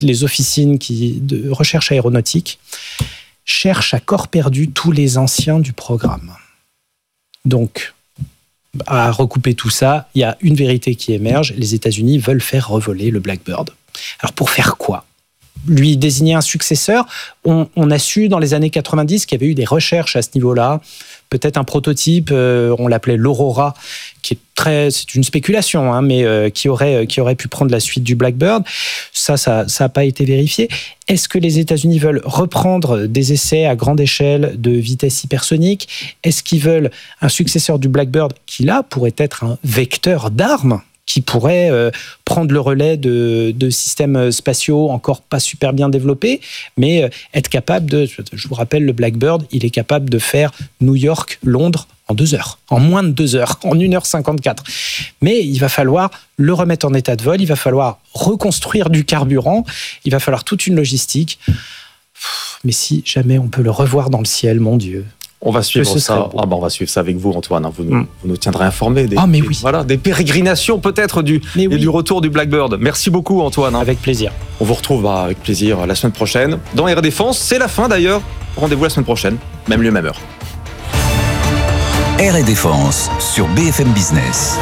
les officines de recherche aéronautique cherchent à corps perdu tous les anciens du programme. Donc, à recouper tout ça, il y a une vérité qui émerge. Les États-Unis veulent faire revoler le Blackbird. Alors, pour faire quoi ? Lui désigner un successeur. On a su dans les années 90 qu'il y avait eu des recherches à ce niveau-là. Peut-être un prototype, on l'appelait l'Aurora, c'est une spéculation, hein, mais qui aurait pu prendre la suite du Blackbird. Ça a pas été vérifié. Est-ce que les États-Unis veulent reprendre des essais à grande échelle de vitesse hypersonique ? Est-ce qu'ils veulent un successeur du Blackbird qui, là, pourrait être un vecteur d'armes ? Qui pourrait prendre le relais de systèmes spatiaux encore pas super bien développés, mais être capable je vous rappelle, le Blackbird, il est capable de faire New York, Londres en 2 heures, en moins de 2 heures, en 1h54. Mais il va falloir le remettre en état de vol, il va falloir reconstruire du carburant, il va falloir toute une logistique. Mais si jamais on peut le revoir dans le ciel, mon Dieu... On va suivre ça. On va suivre ça avec vous, Antoine. Vous nous tiendrez informés des pérégrinations peut-être du retour du Blackbird. Merci beaucoup, Antoine. Avec plaisir. On vous retrouve avec plaisir la semaine prochaine dans Air et Défense. C'est la fin d'ailleurs. Rendez-vous la semaine prochaine, même lieu, même heure. Air et Défense sur BFM Business.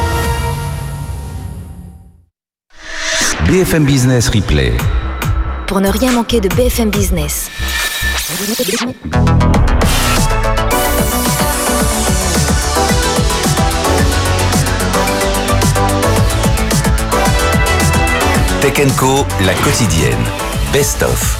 BFM Business Replay. Pour ne rien manquer de BFM Business. Tech & Co, la quotidienne. Best of.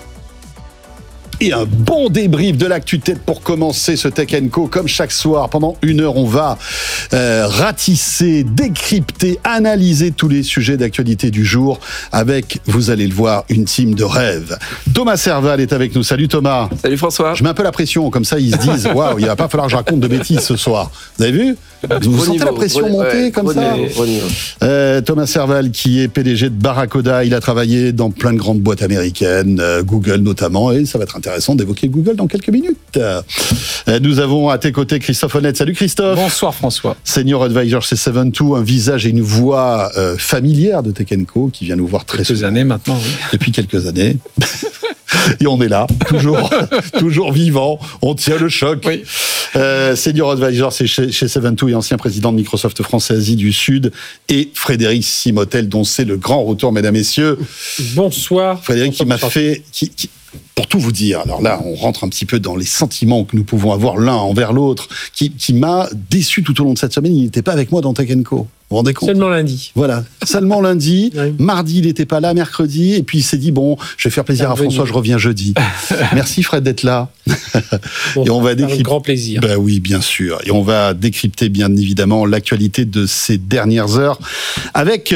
Et un bon débrief de l'actu tech pour commencer ce Tech & Co. Comme chaque soir, pendant 1 heure, on va ratisser, décrypter, analyser tous les sujets d'actualité du jour avec, vous allez le voir, une team de rêve. Thomas Serval est avec nous. Salut Thomas. Salut François. Je mets un peu la pression, comme ça ils se disent « Waouh, il va pas falloir que je raconte de bêtises ce soir ». Vous avez vu ? Vous sentez la pression monter comme ça ? Thomas Serval, qui est PDG de Barracoda, il a travaillé dans plein de grandes boîtes américaines, Google notamment, et ça va être intéressant d'évoquer Google dans quelques minutes. Nous avons à tes côtés Christophe Honnête. Salut Christophe. Bonsoir François. Senior Advisor chez 7-2, un visage et une voix familière de Tech & Co, qui vient nous voir très souvent. Quelques années maintenant, oui. Depuis quelques années. Et on est là, toujours vivant, on tient le choc. Oui. Senior Advisor, c'est chez 7-2 et ancien président de Microsoft France et Asie du Sud. Et Frédéric Simotel, dont c'est le grand retour, mesdames, messieurs. Bonsoir. Frédéric, qui m'a fait... Pour tout vous dire, alors là, on rentre un petit peu dans les sentiments que nous pouvons avoir l'un envers l'autre, qui m'a déçu tout au long de cette semaine. Il n'était pas avec moi dans Tech & Co. Vous vous rendez compte ? Seulement lundi. Voilà, seulement lundi. Oui. Mardi, il n'était pas là, mercredi. Et puis, il s'est dit, bon, je vais faire plaisir à François, je reviens jeudi. Merci Fred d'être là. Bon, et on va avec grand plaisir. Ben oui, bien sûr. Et on va décrypter, bien évidemment, l'actualité de ces dernières heures avec,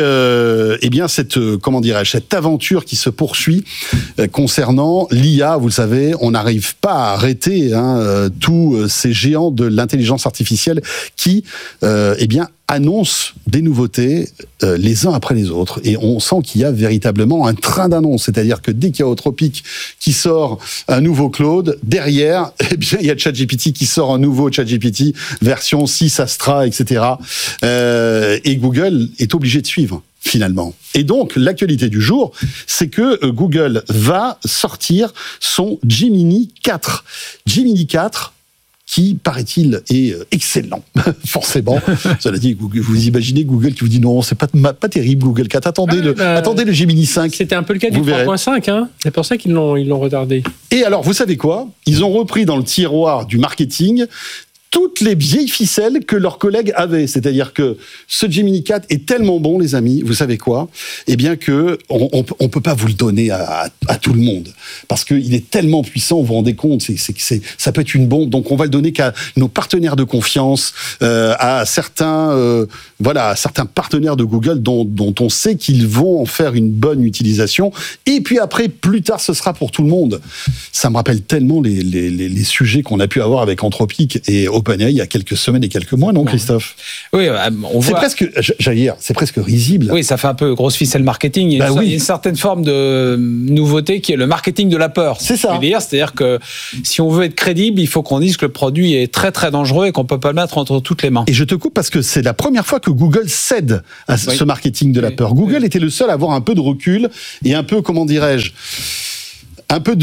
cette aventure qui se poursuit concernant l'IA. Vous le savez, on n'arrive pas à arrêter tous ces géants de l'intelligence artificielle qui, annoncent des nouveautés les uns après les autres. Et on sent qu'il y a véritablement un train d'annonce. C'est-à-dire que dès qu'il y a Anthropic qui sort un nouveau Claude, derrière, il y a ChatGPT qui sort un nouveau ChatGPT, version 6 Astra, etc. Et Google est obligé de suivre, finalement. Et donc, l'actualité du jour, c'est que Google va sortir son Gemini 4. Gemini 4, qui, paraît-il, est excellent, forcément. Cela dit, vous imaginez Google qui vous dit non, c'est pas terrible Google 4, attendez le Gemini 5. C'était un peu le cas du 3.5, hein. C'est pour ça qu'ils l'ont retardé. Et alors, vous savez quoi ? Ils ont repris dans le tiroir du marketing toutes les vieilles ficelles que leurs collègues avaient. C'est-à-dire que ce Gemini 4 est tellement bon, les amis, vous savez quoi ? Eh bien que on peut pas vous le donner à tout le monde. Parce qu'il est tellement puissant, vous vous rendez compte, ça peut être une bombe. Donc on va le donner qu'à nos partenaires de confiance, à certains partenaires de Google dont on sait qu'ils vont en faire une bonne utilisation. Et puis après, plus tard, ce sera pour tout le monde. Ça me rappelle tellement les sujets qu'on a pu avoir avec Anthropic et OpenAI il y a quelques semaines et quelques mois, non, Christophe ? Oui, on voit... C'est presque risible. Oui, ça fait un peu grosse ficelle marketing. Il y a une certaine forme de nouveauté qui est le marketing de la peur. C'est ça. C'est-à-dire que si on veut être crédible, il faut qu'on dise que le produit est très très dangereux et qu'on ne peut pas le mettre entre toutes les mains. Et je te coupe parce que c'est la première fois que Google cède à ce marketing de la peur. Google était le seul à avoir un peu de recul et un peu, comment dirais-je, un peu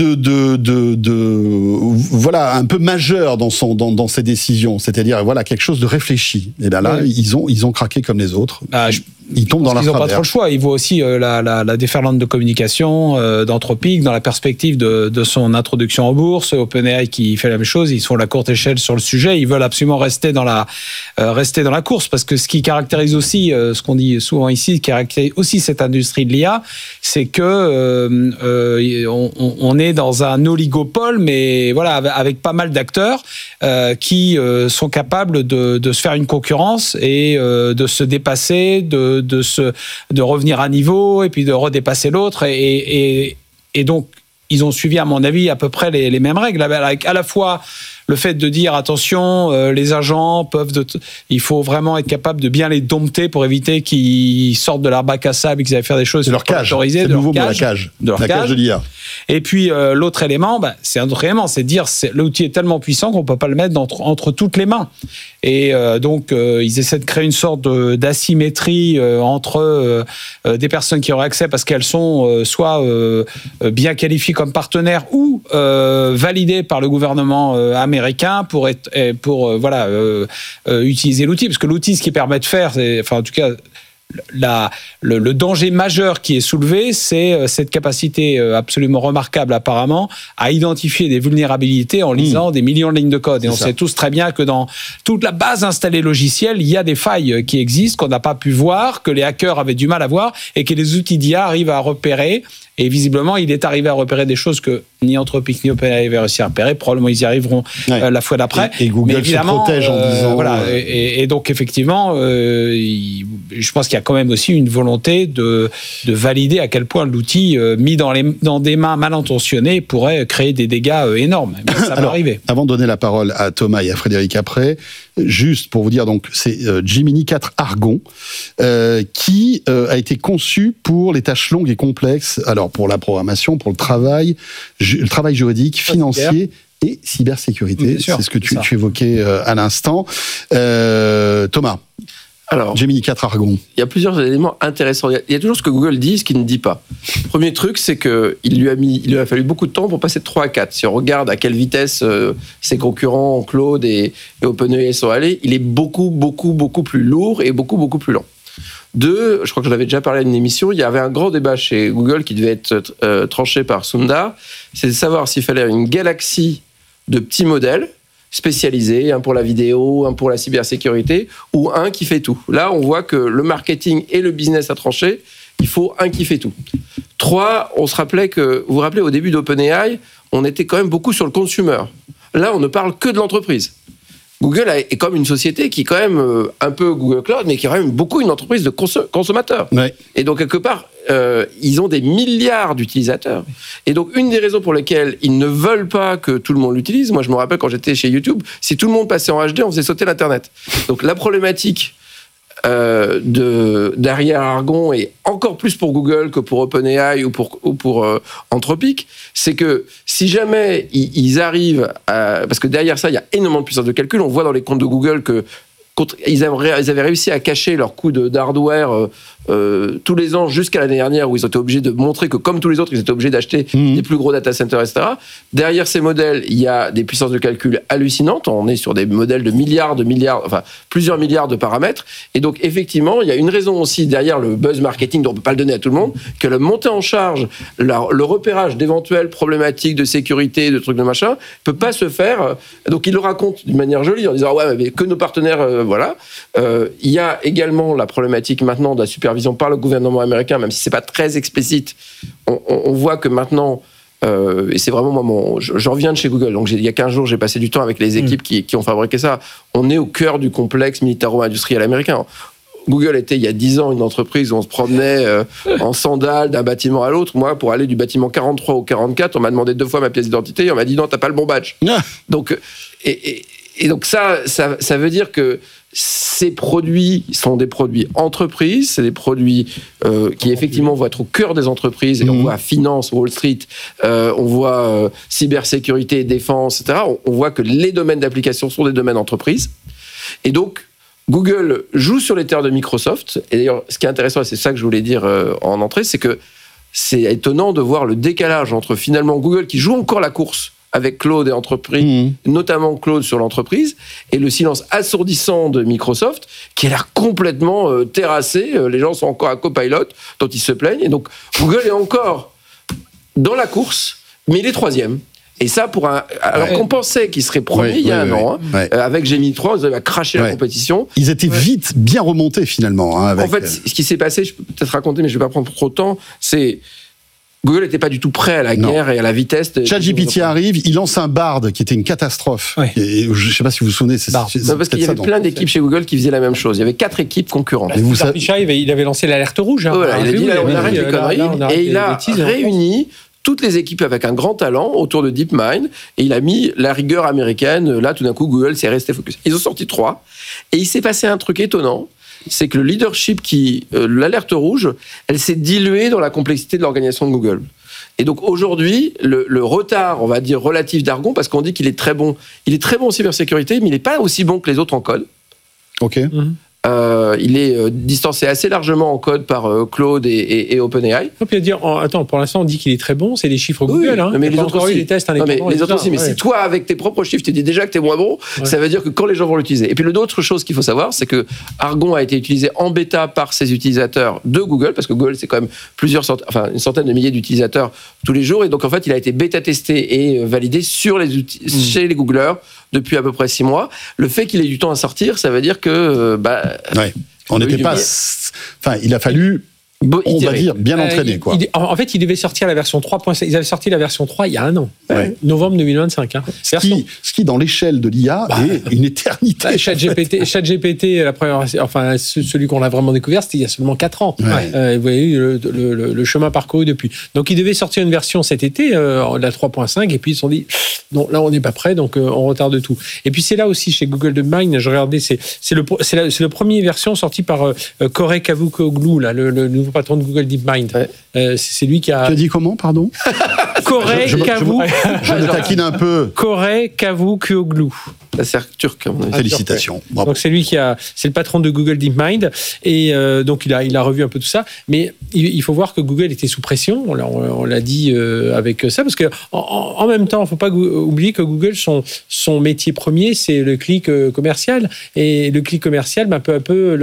voilà, un peu majeur dans ses décisions, c'est-à-dire voilà quelque chose de réfléchi. Et là, ils ont craqué comme les autres. Ils tombent dans la travers. Ils n'ont pas trop le choix. Ils voient aussi la déferlante de communication d'Anthropic dans la perspective de son introduction en bourse. OpenAI qui fait la même chose. Ils sont la courte échelle sur le sujet. Ils veulent absolument rester dans la course parce que ce qui caractérise aussi, ce qu'on dit souvent ici, qui caractérise aussi cette industrie de l'IA, c'est que on est dans un oligopole, mais voilà, avec pas mal d'acteurs qui sont capables de se faire une concurrence et de se dépasser, de revenir à niveau et puis de redépasser l'autre et donc ils ont suivi à mon avis à peu près les mêmes règles avec à la fois le fait de dire attention, les agents il faut vraiment être capable de bien les dompter pour éviter qu'ils sortent de leur bac à sable et qu'ils aillent faire des choses de leur cage, c'est le nouveau mot, la cage de l'IA. Et puis l'autre élément, c'est un autre élément, c'est de dire l'outil est tellement puissant qu'on peut pas le mettre entre toutes les mains. Et donc ils essaient de créer une sorte d'asymétrie entre des personnes qui auraient accès parce qu'elles sont soit bien qualifiées comme partenaires ou validées par le gouvernement américain pour utiliser l'outil, parce que l'outil, ce qui permet de faire, en tout cas le danger majeur qui est soulevé, c'est cette capacité absolument remarquable apparemment à identifier des vulnérabilités en lisant des millions de lignes de code. Et on sait tous très bien que dans toute la base installée logicielle, il y a des failles qui existent, qu'on n'a pas pu voir, que les hackers avaient du mal à voir et que les outils d'IA arrivent à repérer. Et visiblement, il est arrivé à repérer des choses que ni Anthropic ni OpenAI avaient réussi à repérer. Probablement, ils y arriveront la fois d'après. Et Google se protège en disant... Voilà. Et donc, effectivement, je pense qu'il y a quand même aussi une volonté de valider à quel point l'outil mis dans des mains mal intentionnées pourrait créer des dégâts énormes. Mais ça va arriver. Avant de donner la parole à Thomas et à Frédéric après, juste pour vous dire, donc, c'est Gemini 4 Argon qui a été conçu pour les tâches longues et complexes. Alors, pour la programmation, pour le travail juridique, financier et cybersécurité. C'est ce que tu évoquais à l'instant. Thomas, alors, Gemini 4 Argon. Il y a plusieurs éléments intéressants. Il y a toujours ce que Google dit, ce qu'il ne dit pas. Premier truc, c'est qu'il lui a fallu beaucoup de temps pour passer de 3 à 4. Si on regarde à quelle vitesse ses concurrents, Claude et OpenAI sont allés, il est beaucoup, beaucoup, beaucoup plus lourd et beaucoup, beaucoup plus lent. 2, je crois que j'en avais déjà parlé à une émission, il y avait un grand débat chez Google qui devait être tranché par Sundar, c'est de savoir s'il fallait une galaxie de petits modèles spécialisés, un pour la vidéo, un pour la cybersécurité, ou un qui fait tout. Là, on voit que le marketing et le business à trancher, il faut un qui fait tout. 3, on se rappelait que, vous vous rappelez, au début d'OpenAI, on était quand même beaucoup sur le consumer. Là, on ne parle que de l'entreprise. Google est comme une société qui est quand même un peu Google Cloud, mais qui est quand même beaucoup une entreprise de consommateurs. Ouais. Et donc, quelque part, ils ont des milliards d'utilisateurs. Et donc, une des raisons pour lesquelles ils ne veulent pas que tout le monde l'utilise, moi je me rappelle quand j'étais chez YouTube, si tout le monde passait en HD, on faisait sauter l'Internet. Donc, la problématique derrière Argon, et encore plus pour Google que pour OpenAI ou pour Anthropic, c'est que si jamais ils arrivent à... Parce que derrière ça, il y a énormément de puissance de calcul. On voit dans les comptes de Google que ils avaient réussi à cacher leur coût d'hardware tous les ans jusqu'à l'année dernière, où ils ont été obligés de montrer que, comme tous les autres, ils étaient obligés d'acheter des plus gros data centers, etc. Derrière ces modèles, il y a des puissances de calcul hallucinantes. On est sur des modèles de milliards, enfin plusieurs milliards de paramètres. Et donc, effectivement, il y a une raison aussi derrière le buzz marketing, dont on ne peut pas le donner à tout le monde, que la montée en charge, le repérage d'éventuelles problématiques de sécurité, de trucs de machin, ne peut pas se faire. Donc, ils le racontent d'une manière jolie en disant ouais, mais que nos partenaires, voilà. Il y a également la problématique maintenant de la supervision par le gouvernement américain, même si c'est pas très explicite. On voit que maintenant, et c'est vraiment moi, je reviens de chez Google, donc il y a 15 jours, j'ai passé du temps avec les équipes qui ont fabriqué ça. On est au cœur du complexe militaro-industriel américain. Google était, il y a 10 ans, une entreprise où on se promenait en sandales d'un bâtiment à l'autre. Moi, pour aller du bâtiment 43 au 44, on m'a demandé 2 fois ma pièce d'identité et on m'a dit non, t'as pas le bon badge. Donc, et donc ça veut dire que ces produits sont des produits entreprises, c'est des produits qui effectivement vont être au cœur des entreprises, et on voit finance, Wall Street, on voit cybersécurité, défense, etc. On voit que les domaines d'application sont des domaines entreprises. Et donc, Google joue sur les terres de Microsoft. Et d'ailleurs, ce qui est intéressant, et c'est ça que je voulais dire en entrée, c'est que c'est étonnant de voir le décalage entre finalement Google qui joue encore la course avec Claude et entreprise, notamment Claude sur l'entreprise, et le silence assourdissant de Microsoft, qui a l'air complètement terrassé. Les gens sont encore à Copilot, dont ils se plaignent. Et donc, Google est encore dans la course, mais il est troisième. Et ça, alors qu'on pensait qu'il serait premier il y a un an, avec Gemini 3, ils avaient craché la compétition. Ils étaient vite bien remontés finalement. En fait, ce qui s'est passé, je peux peut-être raconter, mais je ne vais pas prendre trop de temps, c'est Google n'était pas du tout prêt à la guerre et à la vitesse. ChatGPT arrive, il lance un Bard qui était une catastrophe. Et je ne sais pas si vous vous souvenez. Parce qu'il y avait plein d'équipes chez Google qui faisaient la même chose. Il y avait 4 équipes concurrentes. Il avait lancé l'alerte rouge. Voilà, il a dit on arrête les conneries. Et il a réuni toutes les équipes avec un grand talent autour de DeepMind, et il a mis la rigueur américaine. Là, tout d'un coup, Google s'est resté focus. Ils ont sorti 3, et il s'est passé un truc étonnant, c'est que le leadership l'alerte rouge, elle s'est diluée dans la complexité de l'organisation de Google. Et donc aujourd'hui, le retard, on va dire, relatif d'Argon, parce qu'on dit qu'il est très bon en cybersécurité, mais il n'est pas aussi bon que les autres en code. Ok. Il est distancé assez largement en code par Claude et OpenAI. On peut dire, pour l'instant, on dit qu'il est très bon, c'est les chiffres Google. Mais les autres aussi. Les tests indépendants. Les autres aussi. Mais si toi, avec tes propres chiffres, tu dis déjà que tu es moins bon, ça veut dire que quand les gens vont l'utiliser. Et puis l'autre chose qu'il faut savoir, c'est que Argon a été utilisé en bêta par ses utilisateurs de Google, parce que Google, c'est quand même une centaine de milliers d'utilisateurs tous les jours. Et donc, en fait, il a été bêta testé et validé chez les Googlers depuis à peu près 6 mois. Le fait qu'il ait du temps à sortir, ça veut dire que on n'était pas. Enfin, il a fallu. On va dire bien entraîné, quoi. En fait, il devait sortir la version 3.5. Ils avaient sorti la version 3 il y a un an, novembre 2025. Ce qui dans l'échelle de l'IA, est une éternité. ChatGPT, la première, celui qu'on a vraiment découvert, c'était il y a seulement 4 ans. Vous voyez le chemin parcouru depuis. Donc, il devait sortir une version cet été, la 3.5, et puis ils se sont dit, non, là, on n'est pas prêt, donc on retarde tout. Et puis, c'est là aussi, chez Google DeepMind, je regardais, c'est la première version sortie par Corey Cavoukoglou, là, le nouveau patron de Google DeepMind. C'est lui qui a... Tu as dit comment, pardon? Corey Cavoukoglou. Je me taquine un peu. Corey Cavoukoglou. C'est turc, à mon avis. Félicitations. Bravo. Donc c'est lui c'est le patron de Google DeepMind, et donc il a revu un peu tout ça. Mais il faut voir que Google était sous pression. On l'a dit avec ça, parce que en même temps, il ne faut pas oublier que Google, son métier premier, c'est le clic commercial, et le clic commercial, peu à peu,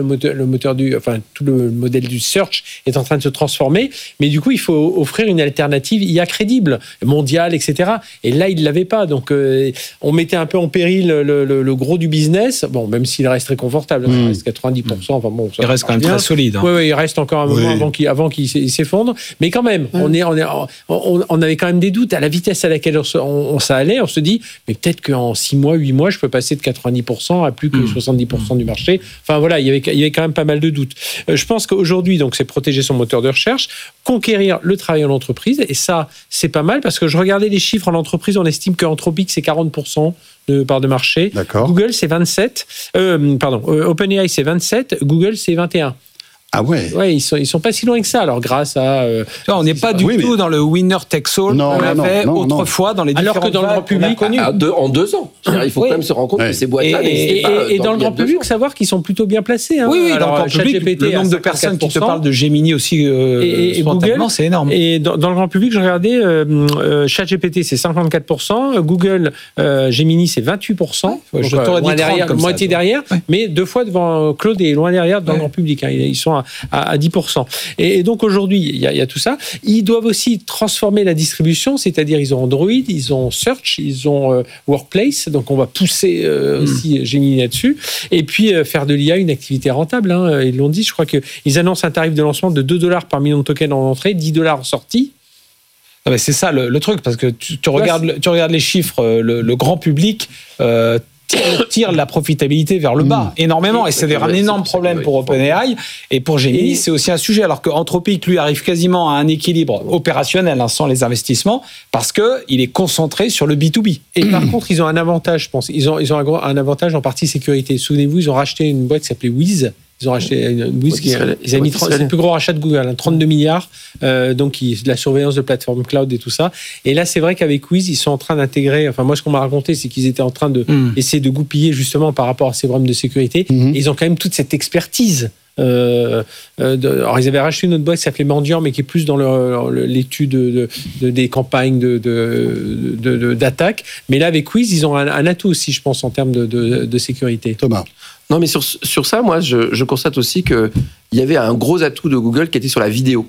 tout le modèle du search est en train de se transformer. Mais du coup, il faut offrir une alternative IA crédible, mondiale, etc. Et là, il ne l'avait pas. Donc, on mettait un peu en péril le gros du business. Bon, même s'il reste très confortable, il reste 90%. Enfin, bon, il reste quand même très solide. Oui, il reste encore un moment avant qu'il s'effondre. Mais quand même, on avait quand même des doutes à la vitesse à laquelle ça allait. On se dit, mais peut-être qu'en 6 mois, 8 mois, je peux passer de 90% à plus que 70% du marché. Enfin, voilà, il y avait quand même pas mal de doutes. Je pense qu'aujourd'hui, donc, c'est protéger son moteur de recherche, conquérir le travail en entreprise, et ça, c'est pas mal, parce que je regardais les chiffres en entreprise, on estime qu'Anthropic, c'est 40% de part de marché. D'accord. Google, c'est 27. OpenAI, c'est 27. Google, c'est 21. Ah ouais. Ouais, ils sont pas si loin que ça. Alors grâce à on n'est pas du tout dans le winner takes all qu'on avait autrefois dans les différents. Alors que dans le grand public en 2 ans. Il faut quand même se rendre compte que ces boîtes-là et dans le grand public, savoir qu'ils sont plutôt bien placés. Oui, dans le grand public, le nombre de personnes qui te parlent de Gemini aussi et Google, c'est énorme. Et dans le grand public, je regardais ChatGPT, c'est 54%, Google Gemini, c'est 28%. Je t'aurais dit 30 comme moitié derrière, mais 2 fois devant Claude et loin derrière dans le grand public. Ils sont à 10%. Et donc aujourd'hui, il y a tout ça. Ils doivent aussi transformer la distribution, c'est-à-dire ils ont Android, ils ont Search, ils ont Workplace, donc on va pousser aussi Gemini là-dessus. Et puis faire de l'IA une activité rentable. Ils l'ont dit, je crois qu'ils annoncent un tarif de lancement de $2 par million de tokens en entrée, $10 en sortie. C'est ça le truc, parce que tu regardes les chiffres, le grand public tire la profitabilité vers le bas énormément, et c'est un énorme problème pour OpenAI, et pour Gemini c'est aussi un sujet, alors qu'Anthropic lui arrive quasiment à un équilibre opérationnel sans les investissements, parce qu'il est concentré sur le B2B. Et par contre ils ont un avantage, je pense, ils ont un avantage en partie sécurité. Souvenez-vous, ils ont racheté une boîte qui s'appelait Wiz, Ils ont racheté WIZ, c'est le plus gros rachat de Google, 32 milliards, donc de la surveillance de plateforme cloud et tout ça. Et là, c'est vrai qu'avec WIZ, ils sont en train d'intégrer, moi, ce qu'on m'a raconté, c'est qu'ils étaient en train de essayer de goupiller justement par rapport à ces problèmes de sécurité. Et ils ont quand même toute cette expertise. Alors, ils avaient racheté une autre boîte qui s'appelait Mandiant, mais qui est plus dans l'étude des campagnes d'attaque. Mais là, avec WIZ, ils ont un atout aussi, je pense, en termes de sécurité. Thomas. Non, mais sur ça, moi, je constate aussi qu'il y avait un gros atout de Google qui était sur la vidéo.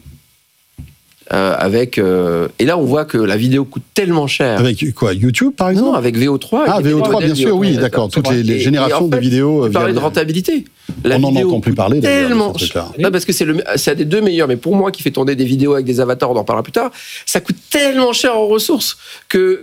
Et là, on voit que la vidéo coûte tellement cher. Avec quoi, YouTube, par exemple? Non, avec VO3. Ah, VO3, bien sûr, oui, d'accord. Toutes les générations de vidéos. Tu parlais de rentabilité. On n'en entend plus parler, d'ailleurs. Tellement. Non, parce que c'est un des deux meilleurs. Mais pour moi, qui fait tourner des vidéos avec des avatars, on en parlera plus tard, ça coûte tellement cher en ressources que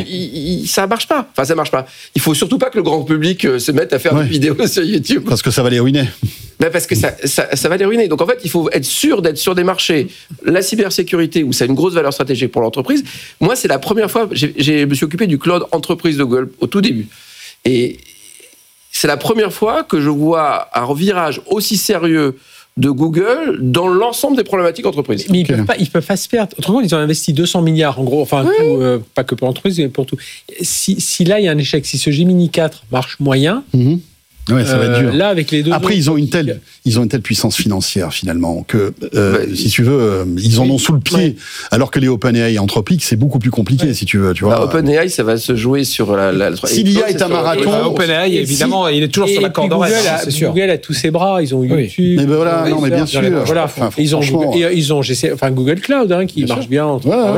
ça marche pas. Enfin, ça marche pas. Il faut surtout pas que le grand public se mette à faire des vidéos sur YouTube. Parce que ça va les ruiner. Parce que ça va les ruiner. Donc en fait, il faut être sûr d'être sur des marchés. La cybersécurité, où ça a une grosse valeur stratégique pour l'entreprise. Moi, c'est la première fois, je me suis occupé du cloud entreprise de Google au tout début. Et c'est la première fois que je vois un virage aussi sérieux de Google dans l'ensemble des problématiques entreprises. Mais ils peuvent pas se perdre. Autrement, ils ont investi 200 milliards, en gros, pas que pour l'entreprise, mais pour tout. Si là, il y a un échec, si ce Gemini 4 marche moyen... Ouais, ça va être dur. Là, avec les deux. Après, ils ont une telle puissance financière finalement que, si tu veux, ils en ont sous le pied. Alors que les OpenAI et Anthropic, c'est beaucoup plus compliqué, si tu veux. Tu vois. OpenAI, ça va se jouer sur la. Si l'IA est un marathon, OpenAI, évidemment, il est toujours sur la corde d'oreille. Google a tous ses bras. Ils ont YouTube. Mais voilà, non, mais bien sûr. Voilà, ils ont Google Cloud qui marche bien.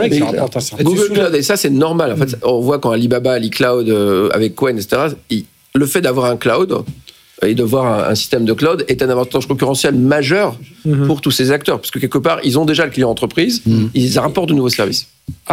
Google Cloud, et ça, c'est normal. En fait, on voit quand Alibaba, AliCloud avec Qwen, etc. Le fait d'avoir un cloud et de voir un système de cloud est un avantage concurrentiel majeur pour tous ces acteurs, parce que quelque part, ils ont déjà le client entreprise, ils rapportent de nouveaux services.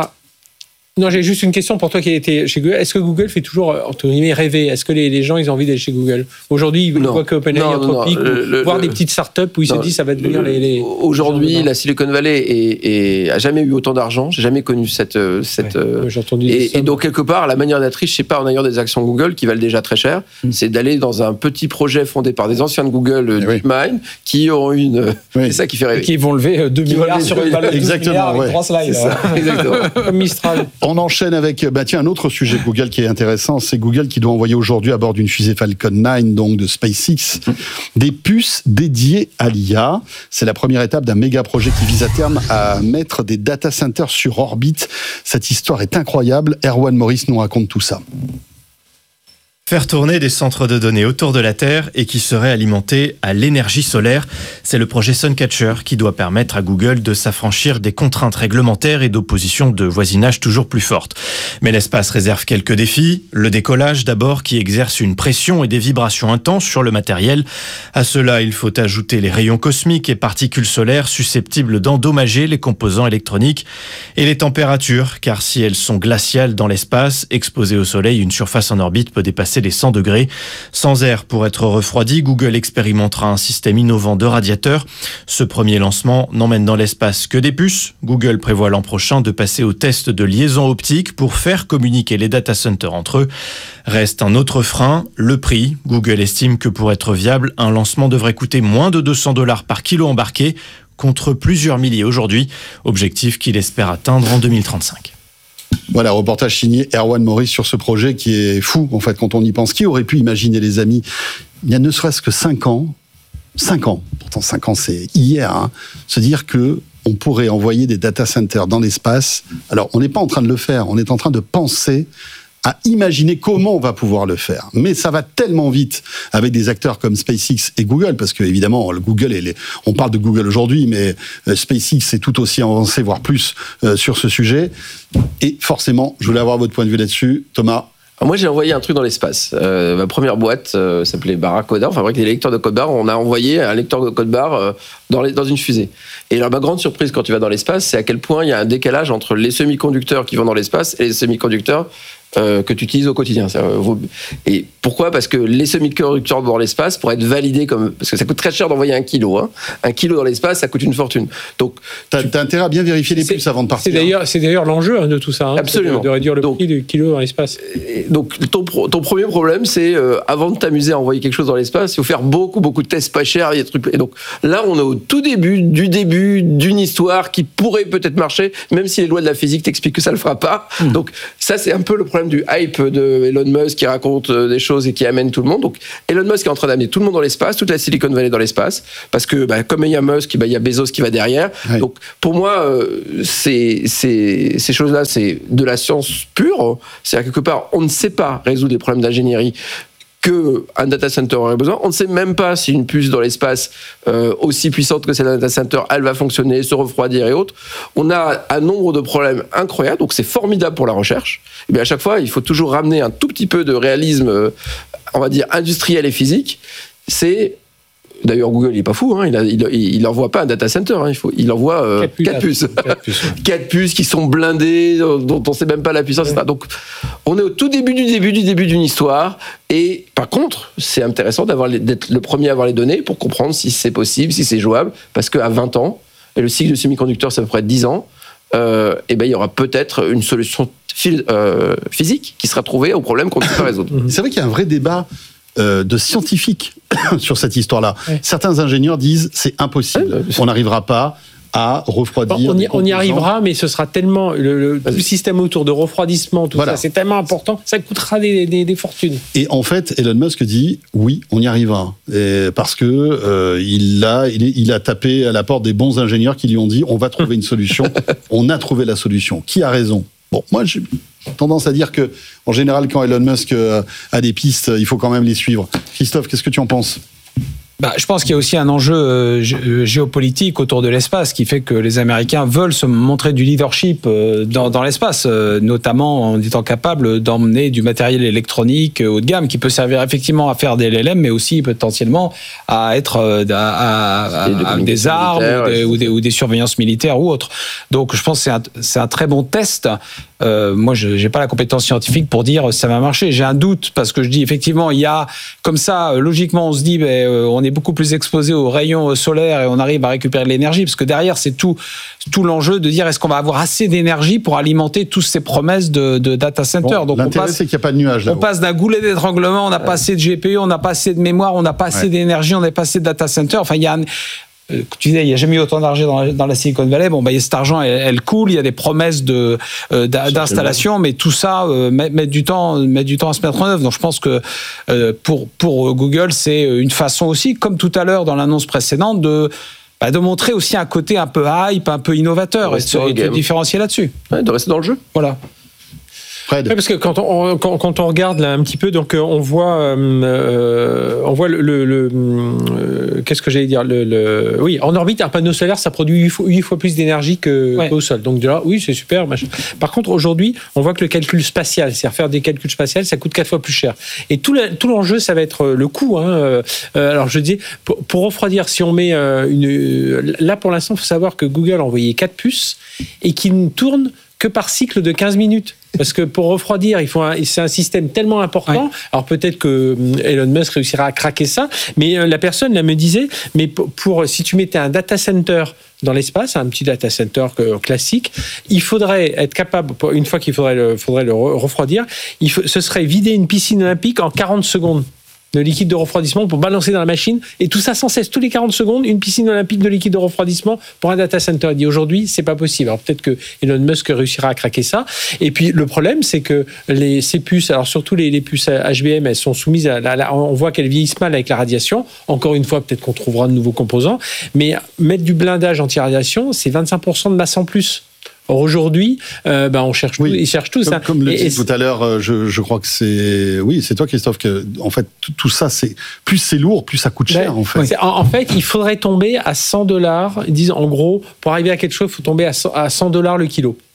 Non, j'ai juste une question pour toi qui a été chez Google. Est-ce que Google fait toujours, entre guillemets, rêver? Est-ce que les gens, ils ont envie d'aller chez Google? Aujourd'hui, ils voient que OpenAI, Anthropic, voir des petites startups où ils se disent ça va devenir les... Aujourd'hui, la Silicon Valley a jamais eu autant d'argent. J'ai jamais connu cette j'ai entendu et donc, quelque part, la manière d'être riche, c'est pas en ayant des actions Google qui valent déjà très cher. C'est d'aller dans un petit projet fondé par des anciens de Google, DeepMind, qui auront c'est ça qui fait rêver. Qui vont lever 2 milliards sur une balle de 12 milliards avec 3 slides. Exactement. Comme Mistral. On enchaîne avec un autre sujet de Google qui est intéressant, c'est Google qui doit envoyer aujourd'hui à bord d'une fusée Falcon 9, donc de SpaceX, des puces dédiées à l'IA. C'est la première étape d'un méga projet qui vise à terme à mettre des data centers sur orbite. Cette histoire est incroyable. Erwan Morris nous raconte tout ça. Faire tourner des centres de données autour de la Terre et qui seraient alimentés à l'énergie solaire, c'est le projet Suncatcher qui doit permettre à Google de s'affranchir des contraintes réglementaires et d'oppositions de voisinage toujours plus fortes. Mais l'espace réserve quelques défis. Le décollage d'abord qui exerce une pression et des vibrations intenses sur le matériel. À cela, il faut ajouter les rayons cosmiques et particules solaires susceptibles d'endommager les composants électroniques et les températures, car si elles sont glaciales dans l'espace, exposées au soleil, une surface en orbite peut dépasser les 100 degrés. Sans air pour être refroidi, Google expérimentera un système innovant de radiateurs. Ce premier lancement n'emmène dans l'espace que des puces. Google prévoit l'an prochain de passer au test de liaison optique pour faire communiquer les data centers entre eux. Reste un autre frein, le prix. Google estime que pour être viable, un lancement devrait coûter moins de $200 par kilo embarqué, contre plusieurs milliers aujourd'hui. Objectif qu'il espère atteindre en 2035. Voilà, reportage signé Erwan Morris sur ce projet qui est fou, en fait, quand on y pense. Qui aurait pu imaginer, les amis, il y a ne serait-ce que 5 ans, pourtant 5 ans c'est hier, se dire que on pourrait envoyer des data centers dans l'espace. Alors, on n'est pas en train de le faire, on est en train de penser à imaginer comment on va pouvoir le faire. Mais ça va tellement vite avec des acteurs comme SpaceX et Google, parce que évidemment, le Google on parle de Google aujourd'hui, mais SpaceX est tout aussi avancé, voire plus, sur ce sujet. Et forcément, je voulais avoir votre point de vue là-dessus. Thomas? Alors moi, j'ai envoyé un truc dans l'espace. Ma première boîte s'appelait Barracoda, on fabrique des lecteurs de code barre. On a envoyé un lecteur de code barre dans une fusée. Et alors, ma grande surprise quand tu vas dans l'espace, c'est à quel point il y a un décalage entre les semi-conducteurs qui vont dans l'espace et les semi-conducteurs que tu utilises au quotidien. Et pourquoi ? Parce que les semi-conducteurs dans l'espace, pour être validés parce que ça coûte très cher d'envoyer 1 kilo. Hein. 1 kilo dans l'espace, ça coûte une fortune. Donc, t'as intérêt à bien vérifier les puces avant de partir. C'est d'ailleurs l'enjeu de tout ça. Hein, absolument. De réduire le prix du kilo dans l'espace. Donc, ton premier problème, c'est avant de t'amuser à envoyer quelque chose dans l'espace, il faut faire beaucoup de tests pas chers. Et donc là, on est au tout début d'une histoire qui pourrait peut-être marcher, même si les lois de la physique t'expliquent que ça le fera pas. Donc ça, c'est un peu le problème du hype de Elon Musk qui raconte des choses et qui amène tout le monde. Donc Elon Musk est en train d'amener tout le monde dans l'espace, toute la Silicon Valley dans l'espace, parce que comme il y a Musk, il y a Bezos qui va derrière. Ouais. Donc pour moi, ces choses-là, c'est de la science pure. C'est-à-dire quelque part, on ne sait pas résoudre des problèmes d'ingénierie qu'un data center aurait besoin. On ne sait même pas si une puce dans l'espace aussi puissante que celle d'un data center, elle va fonctionner, se refroidir et autres. On a un nombre de problèmes incroyables, donc c'est formidable pour la recherche. Et bien à chaque fois, il faut toujours ramener un tout petit peu de réalisme, on va dire, industriel et physique. D'ailleurs, Google, il n'est pas fou, hein. Il n'envoie pas un data center, hein. Il envoie 4 puces. 4 puces qui sont blindées, dont on ne sait même pas la puissance, etc. Donc, on est au tout début d'une histoire. Et par contre, c'est intéressant d'être le premier à avoir les données pour comprendre si c'est possible, si c'est jouable. Parce qu'à 20 ans, et le cycle de semi-conducteurs, c'est à peu près 10 ans, il y aura peut-être une solution physique qui sera trouvée au problème qu'on ne peut pas résoudre. C'est vrai qu'il y a un vrai débat de scientifiques sur cette histoire-là. Ouais. Certains ingénieurs disent c'est impossible, on n'arrivera pas à refroidir. On y arrivera, mais ce sera tellement le système autour de refroidissement, tout ça, c'est tellement important, ça coûtera des fortunes. Et en fait, Elon Musk dit oui, on y arrivera, parce que il a tapé à la porte des bons ingénieurs qui lui ont dit on va trouver une solution. On a trouvé la solution. Qui a raison ? Bon, moi j'ai tendance à dire que, en général, quand Elon Musk a des pistes, il faut quand même les suivre. Christophe, qu'est-ce que tu en penses ? Je pense qu'il y a aussi un enjeu géopolitique autour de l'espace qui fait que les Américains veulent se montrer du leadership dans l'espace, notamment en étant capables d'emmener du matériel électronique haut de gamme qui peut servir effectivement à faire des LLM, mais aussi potentiellement à être des armes ou des surveillances militaires ou autres. Donc je pense que c'est un très bon test. Moi, je n'ai pas la compétence scientifique pour dire ça va marcher. J'ai un doute parce que je dis effectivement, il y a comme ça, logiquement, on se dit on est beaucoup plus exposé aux rayons solaires et on arrive à récupérer de l'énergie parce que derrière, c'est tout l'enjeu de dire est-ce qu'on va avoir assez d'énergie pour alimenter toutes ces promesses de data center. Donc l'intérêt, c'est qu'il n'y a pas de nuages là. On passe d'un goulet d'étranglement, on n'a pas assez de GPU, on n'a pas assez de mémoire, on n'a pas assez d'énergie, on n'a pas assez de data center. Enfin, il y a tu disais, il n'y a jamais eu autant d'argent dans la Silicon Valley. Cet argent, elle coule. Il y a des promesses d'installation, mais tout ça met du temps à se mettre en œuvre. Donc, je pense que pour Google, c'est une façon aussi, comme tout à l'heure dans l'annonce précédente, de montrer aussi un côté un peu hype, un peu innovateur et de différencier là-dessus. Ouais, de rester dans le jeu. Voilà. Ouais, parce que quand on regarde là un petit peu, donc on voit qu'est-ce que j'allais dire oui, en orbite un panneau solaire ça produit 8 fois plus d'énergie qu'au sol. Donc de là, oui, c'est super. Machin. Par contre, aujourd'hui, on voit que le calcul spatial, c'est-à-dire faire des calculs spatials, ça coûte 4 fois plus cher. Et tout l'enjeu, ça va être le coût. Alors je dis pour refroidir, si on met là pour l'instant, il faut savoir que Google a envoyé 4 puces et qui ne tournent que par cycle de 15 minutes. Parce que pour refroidir, c'est un système tellement important. Ouais. Alors peut-être que Elon Musk réussira à craquer ça, mais la personne là me disait, mais si tu mettais un data center dans l'espace, un petit data center classique, il faudrait être capable, une fois qu'il faudrait le refroidir, ce serait vider une piscine olympique en 40 secondes. De liquide de refroidissement pour balancer dans la machine, et tout ça sans cesse, tous les 40 secondes, une piscine olympique de liquide de refroidissement pour un data center. Il dit aujourd'hui, c'est pas possible. Alors peut-être que Elon Musk réussira à craquer ça. Et puis le problème, c'est que ces puces, alors surtout les puces HBM, elles sont soumises on voit qu'elles vieillissent mal avec la radiation. Encore une fois, peut-être qu'on trouvera de nouveaux composants, mais mettre du blindage anti-radiation, c'est 25% de masse en plus. Or aujourd'hui, on cherche tout, ils cherchent tout ça. Comme le dit tout à l'heure, je crois que c'est toi Christophe, que en fait tout ça, plus c'est lourd, plus ça coûte cher en fait. En fait, il faudrait tomber à $100. Ils disent en gros, pour arriver à quelque chose, il faut tomber à $100 le kilo.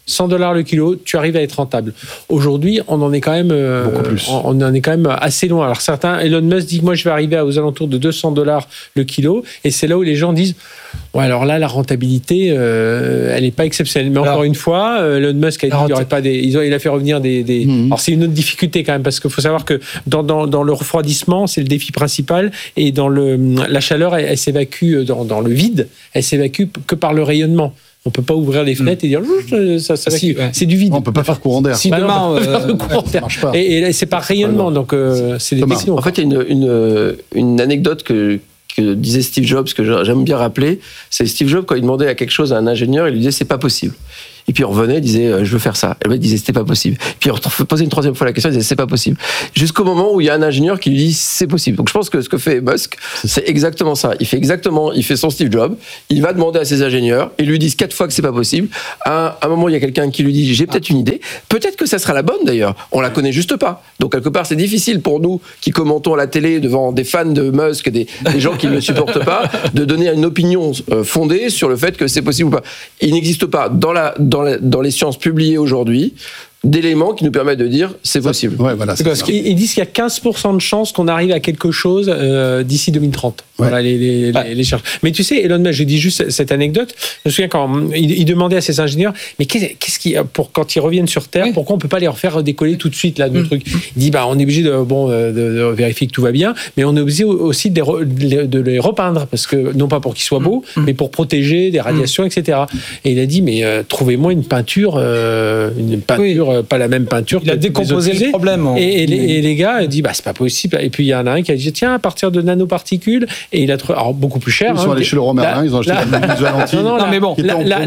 $100 le kilo, tu arrives à être rentable. Aujourd'hui, on en est quand même beaucoup plus. On en est quand même assez loin. Alors certains, Elon Musk dit que moi je vais arriver aux alentours de $200 le kilo, et c'est là où les gens disent ouais, alors là la rentabilité elle n'est pas exceptionnelle. Mais encore une fois, Elon Musk a dit qu'il y aurait pas il a fait revenir des Alors c'est une autre difficulté quand même, parce qu'il faut savoir que dans le refroidissement, c'est le défi principal, et dans la chaleur, elle s'évacue dans le vide, elle s'évacue que par le rayonnement. On peut pas ouvrir les fenêtres et dire ça c'est du vide. On peut pas faire courant d'air. Ça marche pas. Et c'est par rayonnement, donc c'est des technos. En fait, il y a une anecdote que disait Steve Jobs, que j'aime bien rappeler. C'est Steve Jobs, quand il demandait quelque chose à un ingénieur, il lui disait c'est pas possible. Et puis il revenait, il disait je veux faire ça. Et le mec disait c'était pas possible. Puis il posait une troisième fois la question, il disait c'est pas possible. Jusqu'au moment où il y a un ingénieur qui lui dit c'est possible. Donc je pense que ce que fait Musk, c'est exactement ça. Il fait son Steve Jobs, il va demander à ses ingénieurs, ils lui disent 4 fois que c'est pas possible. À un moment, il y a quelqu'un qui lui dit j'ai peut-être une idée. Peut-être que ça sera la bonne d'ailleurs. On la connaît juste pas. Donc quelque part, c'est difficile pour nous qui commentons à la télé devant des fans de Musk, des gens qui ne le supportent pas, de donner une opinion fondée sur le fait que c'est possible ou pas. Il n'existe pas dans les sciences publiées aujourd'hui d'éléments qui nous permettent de dire c'est possible. Ouais, voilà, ils disent qu'il y a 15% de chances qu'on arrive à quelque chose d'ici 2030. Ouais. Voilà les chercheurs. Mais tu sais, Elon Musk, je dis juste cette anecdote. Je me souviens quand il demandait à ses ingénieurs, mais qu'est-ce qui, quand ils reviennent sur Terre, pourquoi on peut pas les refaire décoller tout de suite là, nos trucs. Il dit on est obligé de vérifier que tout va bien, mais on est obligé aussi de les repeindre, parce que non pas pour qu'ils soient beaux, mais pour protéger des radiations, etc. Et il a dit mais trouvez-moi une peinture. Pas la même peinture. Il a décomposé le problème. Et les gars disent c'est pas possible. Et puis il y en a un qui a dit tiens, à partir de nanoparticules, et il a trouvé beaucoup plus cher. Ils sont allés chez Leroy Merlin, ils ont acheté la lentille. Non, mais bon,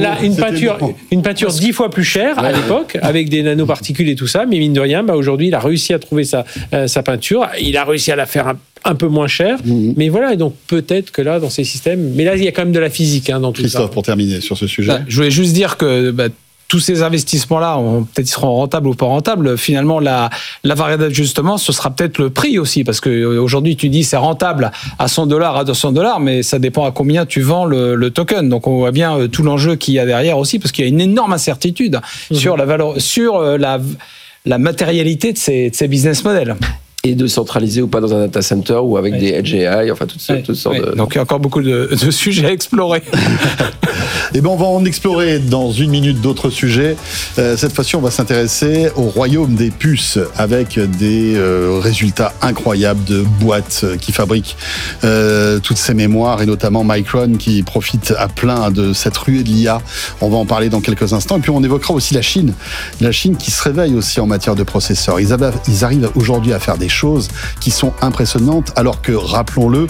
une peinture 10 fois plus chère à l'époque, avec des nanoparticules et tout ça, mais mine de rien, aujourd'hui il a réussi à trouver sa peinture, il a réussi à la faire un peu moins cher, mais voilà, et donc peut-être que là, dans ces systèmes, mais là il y a quand même de la physique dans tout ça. Christophe, pour terminer sur ce sujet. Je voulais juste dire que tous ces investissements-là, peut-être ils seront rentables ou pas rentables. Finalement, la variable d'ajustement, ce sera peut-être le prix aussi, parce qu'aujourd'hui, tu dis c'est rentable à $100, à $200, mais ça dépend à combien tu vends le token. Donc, on voit bien tout l'enjeu qu'il y a derrière aussi, parce qu'il y a une énorme incertitude sur la valeur, sur la matérialité de ces business models. Et de centraliser ou pas dans un data center ou avec des Edge AI, enfin toutes sortes de... Donc il y a encore beaucoup de sujets à explorer. Eh bien, on va en explorer dans une minute d'autres sujets. Cette fois-ci, on va s'intéresser au royaume des puces, avec des résultats incroyables de boîtes qui fabriquent toutes ces mémoires, et notamment Micron qui profite à plein de cette ruée de l'IA. On va en parler dans quelques instants. Et puis on évoquera aussi la Chine qui se réveille aussi en matière de processeurs. Ils arrivent aujourd'hui à faire des choses qui sont impressionnantes, alors que, rappelons-le,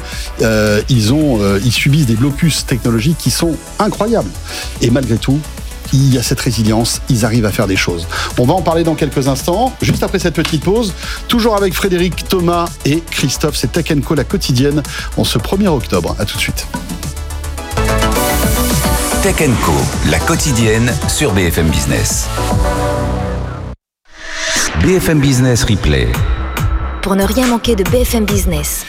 ils subissent des blocus technologiques qui sont incroyables. Et malgré tout, il y a cette résilience, ils arrivent à faire des choses. On va en parler dans quelques instants, juste après cette petite pause, toujours avec Frédéric, Thomas et Christophe. C'est Tech & Co, la quotidienne, en ce 1er octobre. À tout de suite. Tech & Co, la quotidienne sur BFM Business. BFM Business Replay. Pour ne rien manquer de BFM Business.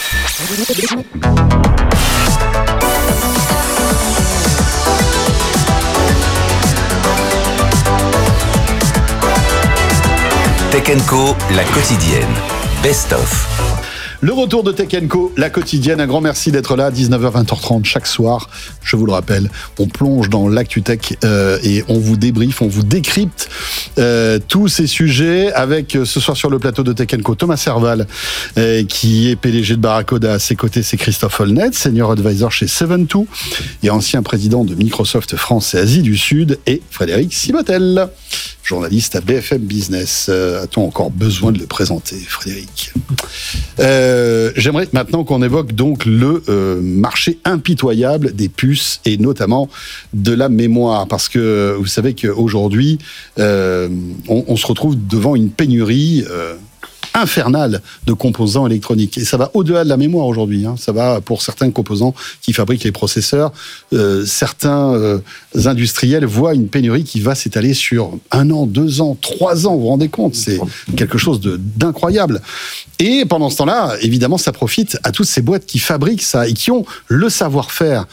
Tech & Co, la quotidienne. Best of. Le retour de Tech & Co, la quotidienne. Un grand merci d'être là, 19h, 20h30 chaque soir. Je vous le rappelle, on plonge dans l'actu tech et on vous débriefe, on vous décrypte tous ces sujets avec ce soir sur le plateau de Tech & Co, Thomas Serval, qui est PDG de Barracoda. À ses côtés, c'est Christophe Holnet, Senior Advisor chez 7-2 et ancien président de Microsoft France et Asie du Sud, et Frédéric Sibotel, journaliste à BFM Business. A-t-on encore besoin de le présenter, Frédéric ? J'aimerais maintenant qu'on évoque donc le marché impitoyable des puces et notamment de la mémoire, parce que vous savez qu'aujourd'hui, on se retrouve devant une pénurie infernale de composants électroniques. Et ça va au-delà de la mémoire aujourd'hui. Ça va pour certains composants qui fabriquent les processeurs. Certains industriels voient une pénurie qui va s'étaler sur 1 an, 2 ans, 3 ans. Vous vous rendez compte ? C'est quelque chose d'incroyable. Et pendant ce temps-là, évidemment, ça profite à toutes ces boîtes qui fabriquent ça et qui ont le savoir-faire,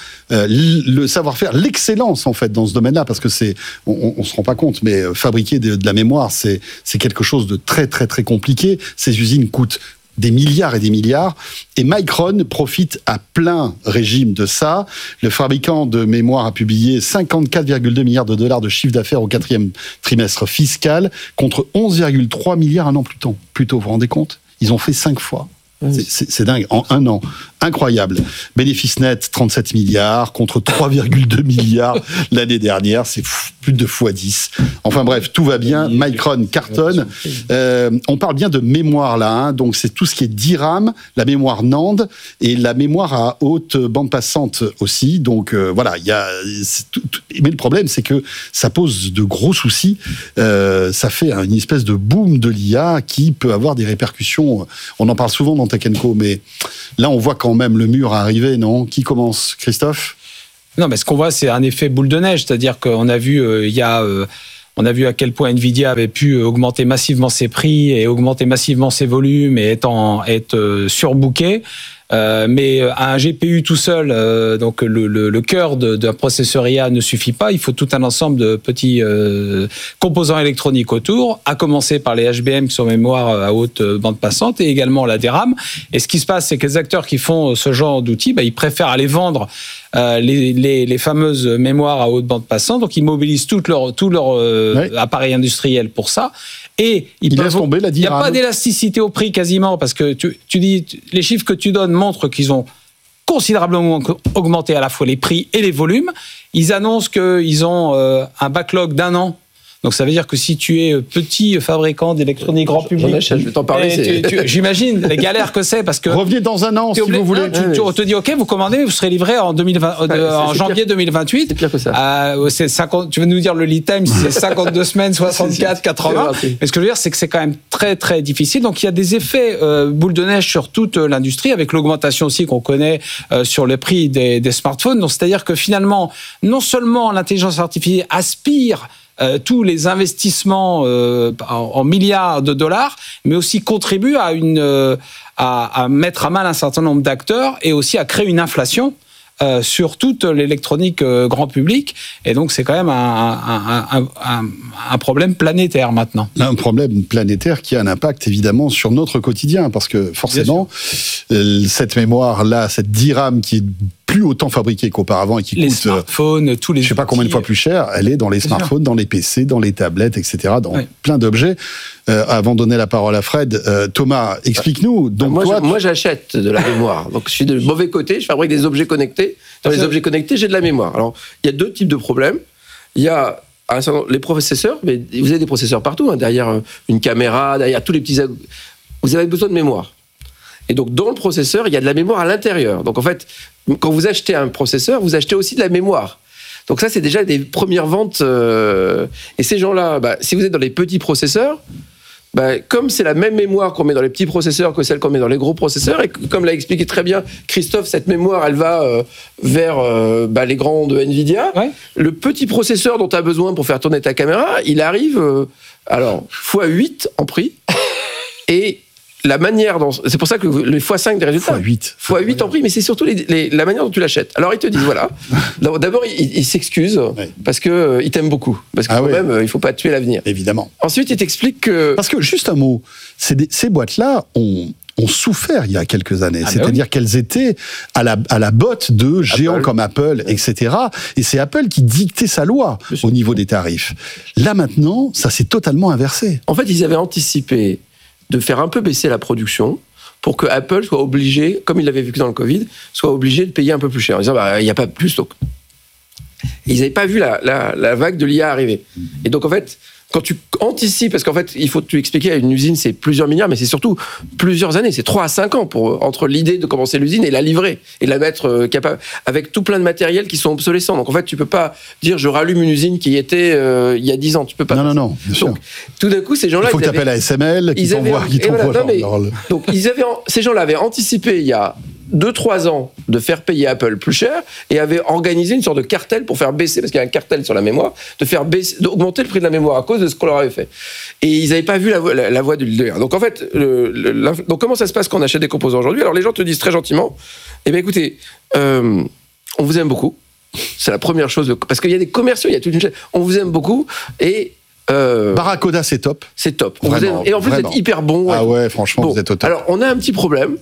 l'excellence en fait dans ce domaine-là, parce que on se rend pas compte, mais fabriquer de la mémoire, c'est quelque chose de très très très compliqué. Ces usines coûtent des milliards et des milliards, et Micron profite à plein régime de ça. Le fabricant de mémoire a publié 54,2 milliards de dollars de chiffre d'affaires au 4e trimestre fiscal, contre 11,3 milliards un an plus tôt. Vous vous rendez compte ? Ils ont fait 5 fois. C'est dingue, en 1 an. Incroyable. Bénéfice net, 37 milliards, contre 3,2 milliards l'année dernière. C'est plus de x10. Enfin bref, tout va bien. Micron cartonne. On parle bien de mémoire là. Donc c'est tout ce qui est DRAM, la mémoire NAND et la mémoire à haute bande passante aussi. Donc voilà, mais le problème, c'est que ça pose de gros soucis. Ça fait une espèce de boom de l'IA qui peut avoir des répercussions. On en parle souvent dans Tech & Co, mais là, on voit quand même le mur arriver, non ? Qui commence ? Christophe ? Non, mais ce qu'on voit, c'est un effet boule de neige. C'est-à-dire qu'on a vu, on a vu à quel point Nvidia avait pu augmenter massivement ses prix et augmenter massivement ses volumes et être surbooké. Mais un GPU tout seul, donc le cœur d'un processeur IA ne suffit pas. Il faut tout un ensemble de petits composants électroniques autour, à commencer par les HBM qui sont mémoire à haute bande passante et également la DRAM. Et ce qui se passe, c'est que les acteurs qui font ce genre d'outils, ils préfèrent aller vendre les fameuses mémoires à haute bande passante. Donc ils mobilisent tout leur appareil industriel pour ça. Et il n'y a pas d'élasticité au prix quasiment, parce que tu dis, les chiffres que tu donnes montrent qu'ils ont considérablement augmenté à la fois les prix et les volumes. Ils annoncent qu'ils ont un backlog d'1 an. Donc ça veut dire que si tu es petit fabricant d'électronique grand public, je vais t'en parler. J'imagine les galères que c'est, parce que revenez dans 1 an si vous voulez. On te dit ok, vous commandez, vous serez livré en janvier 2028. C'est pire que ça. C'est 50. Tu vas nous dire le lead time, c'est 52 semaines, 64, 80. Mais ce que je veux dire, c'est que c'est quand même très très difficile. Donc il y a des effets boule de neige sur toute l'industrie, avec l'augmentation aussi qu'on connaît sur le prix des smartphones. Donc c'est-à-dire que finalement, non seulement l'intelligence artificielle aspire tous les investissements en milliards de dollars, mais aussi contribue à mettre à mal un certain nombre d'acteurs et aussi à créer une inflation sur toute l'électronique grand public. Et donc, c'est quand même un problème planétaire maintenant. Un problème planétaire qui a un impact évidemment sur notre quotidien, parce que forcément, cette mémoire-là, cette DRAM qui est plus autant fabriquée qu'auparavant et qui coûte smartphones, tous les je ne sais pas combien de fois plus cher, elle est dans les smartphones, dans les PC, dans les tablettes, etc., dans plein d'objets. Avant de donner la parole à Fred, Thomas, explique-nous. Donc moi, j'achète de la mémoire. Donc, je suis de mauvais côté, je fabrique des objets connectés. Dans les objets connectés, j'ai de la mémoire. Alors, il y a 2 types de problèmes. Il y a les processeurs, mais vous avez des processeurs partout, derrière une caméra, derrière tous les petits... Vous avez besoin de mémoire. Et donc, dans le processeur, il y a de la mémoire à l'intérieur. Donc, en fait, quand vous achetez un processeur, vous achetez aussi de la mémoire. Donc ça, c'est déjà des premières ventes. Et ces gens-là, si vous êtes dans les petits processeurs, comme c'est la même mémoire qu'on met dans les petits processeurs que celle qu'on met dans les gros processeurs, et comme l'a expliqué très bien Christophe, cette mémoire, elle va vers les grands de Nvidia. Ouais. Le petit processeur dont tu as besoin pour faire tourner ta caméra, il arrive x8 en prix. Et la manière dont... C'est pour ça que les x5 des résultats... x8 en prix, mais c'est surtout la manière dont tu l'achètes. Alors, ils te disent, voilà. D'abord, ils s'excusent parce qu'ils t'aiment beaucoup. Parce que même, il ne faut pas tuer l'avenir. Évidemment. Ensuite, ils t'expliquent que... Parce que, juste un mot, ces boîtes-là ont souffert il y a quelques années. C'est-à-dire qu'elles étaient à la botte de géants comme Apple, etc. Et c'est Apple qui dictait sa loi au niveau des tarifs. Là, maintenant, ça s'est totalement inversé. En fait, ils avaient anticipé de faire un peu baisser la production pour que Apple soit obligé, comme il l'avait vécu dans le Covid, soit obligé de payer un peu plus cher. En disant, il n'y a pas plus. Donc, ils n'avaient pas vu la vague de l'IA arriver. Et donc, en fait, quand tu anticipes, parce qu'en fait, il faut te expliquer, une usine, c'est plusieurs milliards, mais c'est surtout plusieurs années, c'est 3 à 5 ans entre l'idée de commencer l'usine et la livrer, et la mettre capable, avec tout plein de matériel qui sont obsolescents. Donc en fait, tu peux pas dire je rallume une usine qui était il y a 10 ans, tu peux pas. Non, bien sûr. Donc, tout d'un coup, ces gens-là... Il faut que tu appelles à SML, qui t'envoie Donc ces gens-là avaient anticipé il y a 2-3 ans de faire payer Apple plus cher et avaient organisé une sorte de cartel pour faire baisser, parce qu'il y a un cartel sur la mémoire, d'augmenter le prix de la mémoire à cause de ce qu'on leur avait fait. Et ils n'avaient pas vu la voie du leader. Donc en fait, donc comment ça se passe quand on achète des composants aujourd'hui ? Alors les gens te disent très gentiment, eh bien écoutez, on vous aime beaucoup. C'est la première chose, parce qu'il y a des commerciaux, il y a toute une chaîne. On vous aime beaucoup et Barracoda, c'est top. C'est top. Vraiment, et en plus, vous êtes hyper bon. Ah ouais, franchement, vous êtes au top. Alors, on a un petit problème.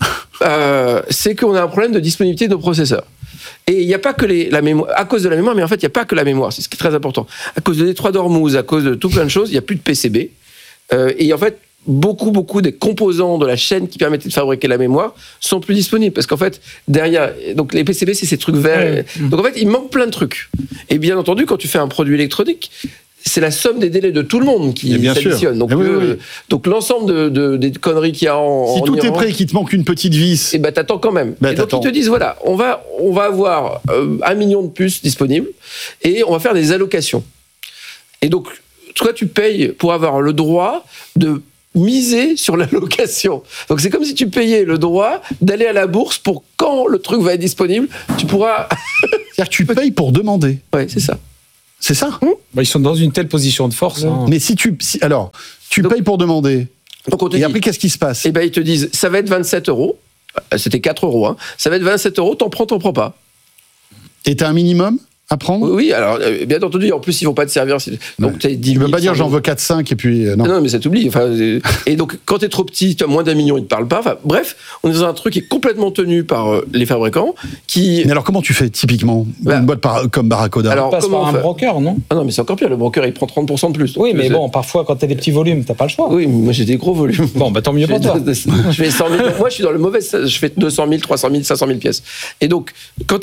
C'est qu'on a un problème de disponibilité de nos processeurs. Et il n'y a pas que la mémoire, à cause de la mémoire, mais en fait, il n'y a pas que la mémoire. C'est ce qui est très important. À cause de Détroit d'Ormuz, à cause de tout plein de choses, il n'y a plus de PCB. Et en fait, beaucoup des composants de la chaîne qui permettaient de fabriquer la mémoire sont plus disponibles. Parce qu'en fait, derrière, donc les PCB, c'est ces trucs verts. Donc en fait, il manque plein de trucs. Et bien entendu, quand tu fais un produit électronique, c'est la somme des délais de tout le monde qui s'additionne. Donc, donc l'ensemble des conneries qu'il y a si tout est prêt et qu'il te manque une petite vis, et t'attends quand même. Et donc ils te disent voilà, on va avoir 1 million de puces disponibles et on va faire des allocations. Et donc toi tu payes pour avoir le droit de miser sur l'allocation. Donc c'est comme si tu payais le droit d'aller à la bourse pour quand le truc va être disponible, tu pourras. C'est-à-dire que tu payes pour demander. Ouais, c'est ça. C'est ça. Ils sont dans une telle position de force. Mais si tu payes pour demander. Donc et après, qu'est-ce qui se passe ? Eh ben, ils te disent, ça va être 27 €. C'était 4 €. Hein. Ça va être 27 €. T'en prends pas. Et t'as un minimum à prendre ? Oui, alors bien entendu, en plus ils vont pas te servir. Donc t'as 10 000. Tu peux pas dire j'en veux 4-5 et puis non, mais ça t'oublie. Enfin, et donc quand t'es trop petit, tu as moins d'1 million, ils te parlent pas. Enfin, bref, on est dans un truc qui est complètement tenu par les fabricants. Mais alors comment tu fais typiquement une boîte comme Barracoda ? Alors passe par un broker, non ? Ah non, mais c'est encore pire. Le broker il prend 30% de plus. Oui, mais bon, parfois quand t'as des petits volumes, t'as pas le choix. Oui, moi j'ai des gros volumes. Bon, tant mieux pour toi. Je fais 100 000. Moi, je suis dans le mauvais. Je fais 200 000, 300 000, 500 000 pièces. Et donc,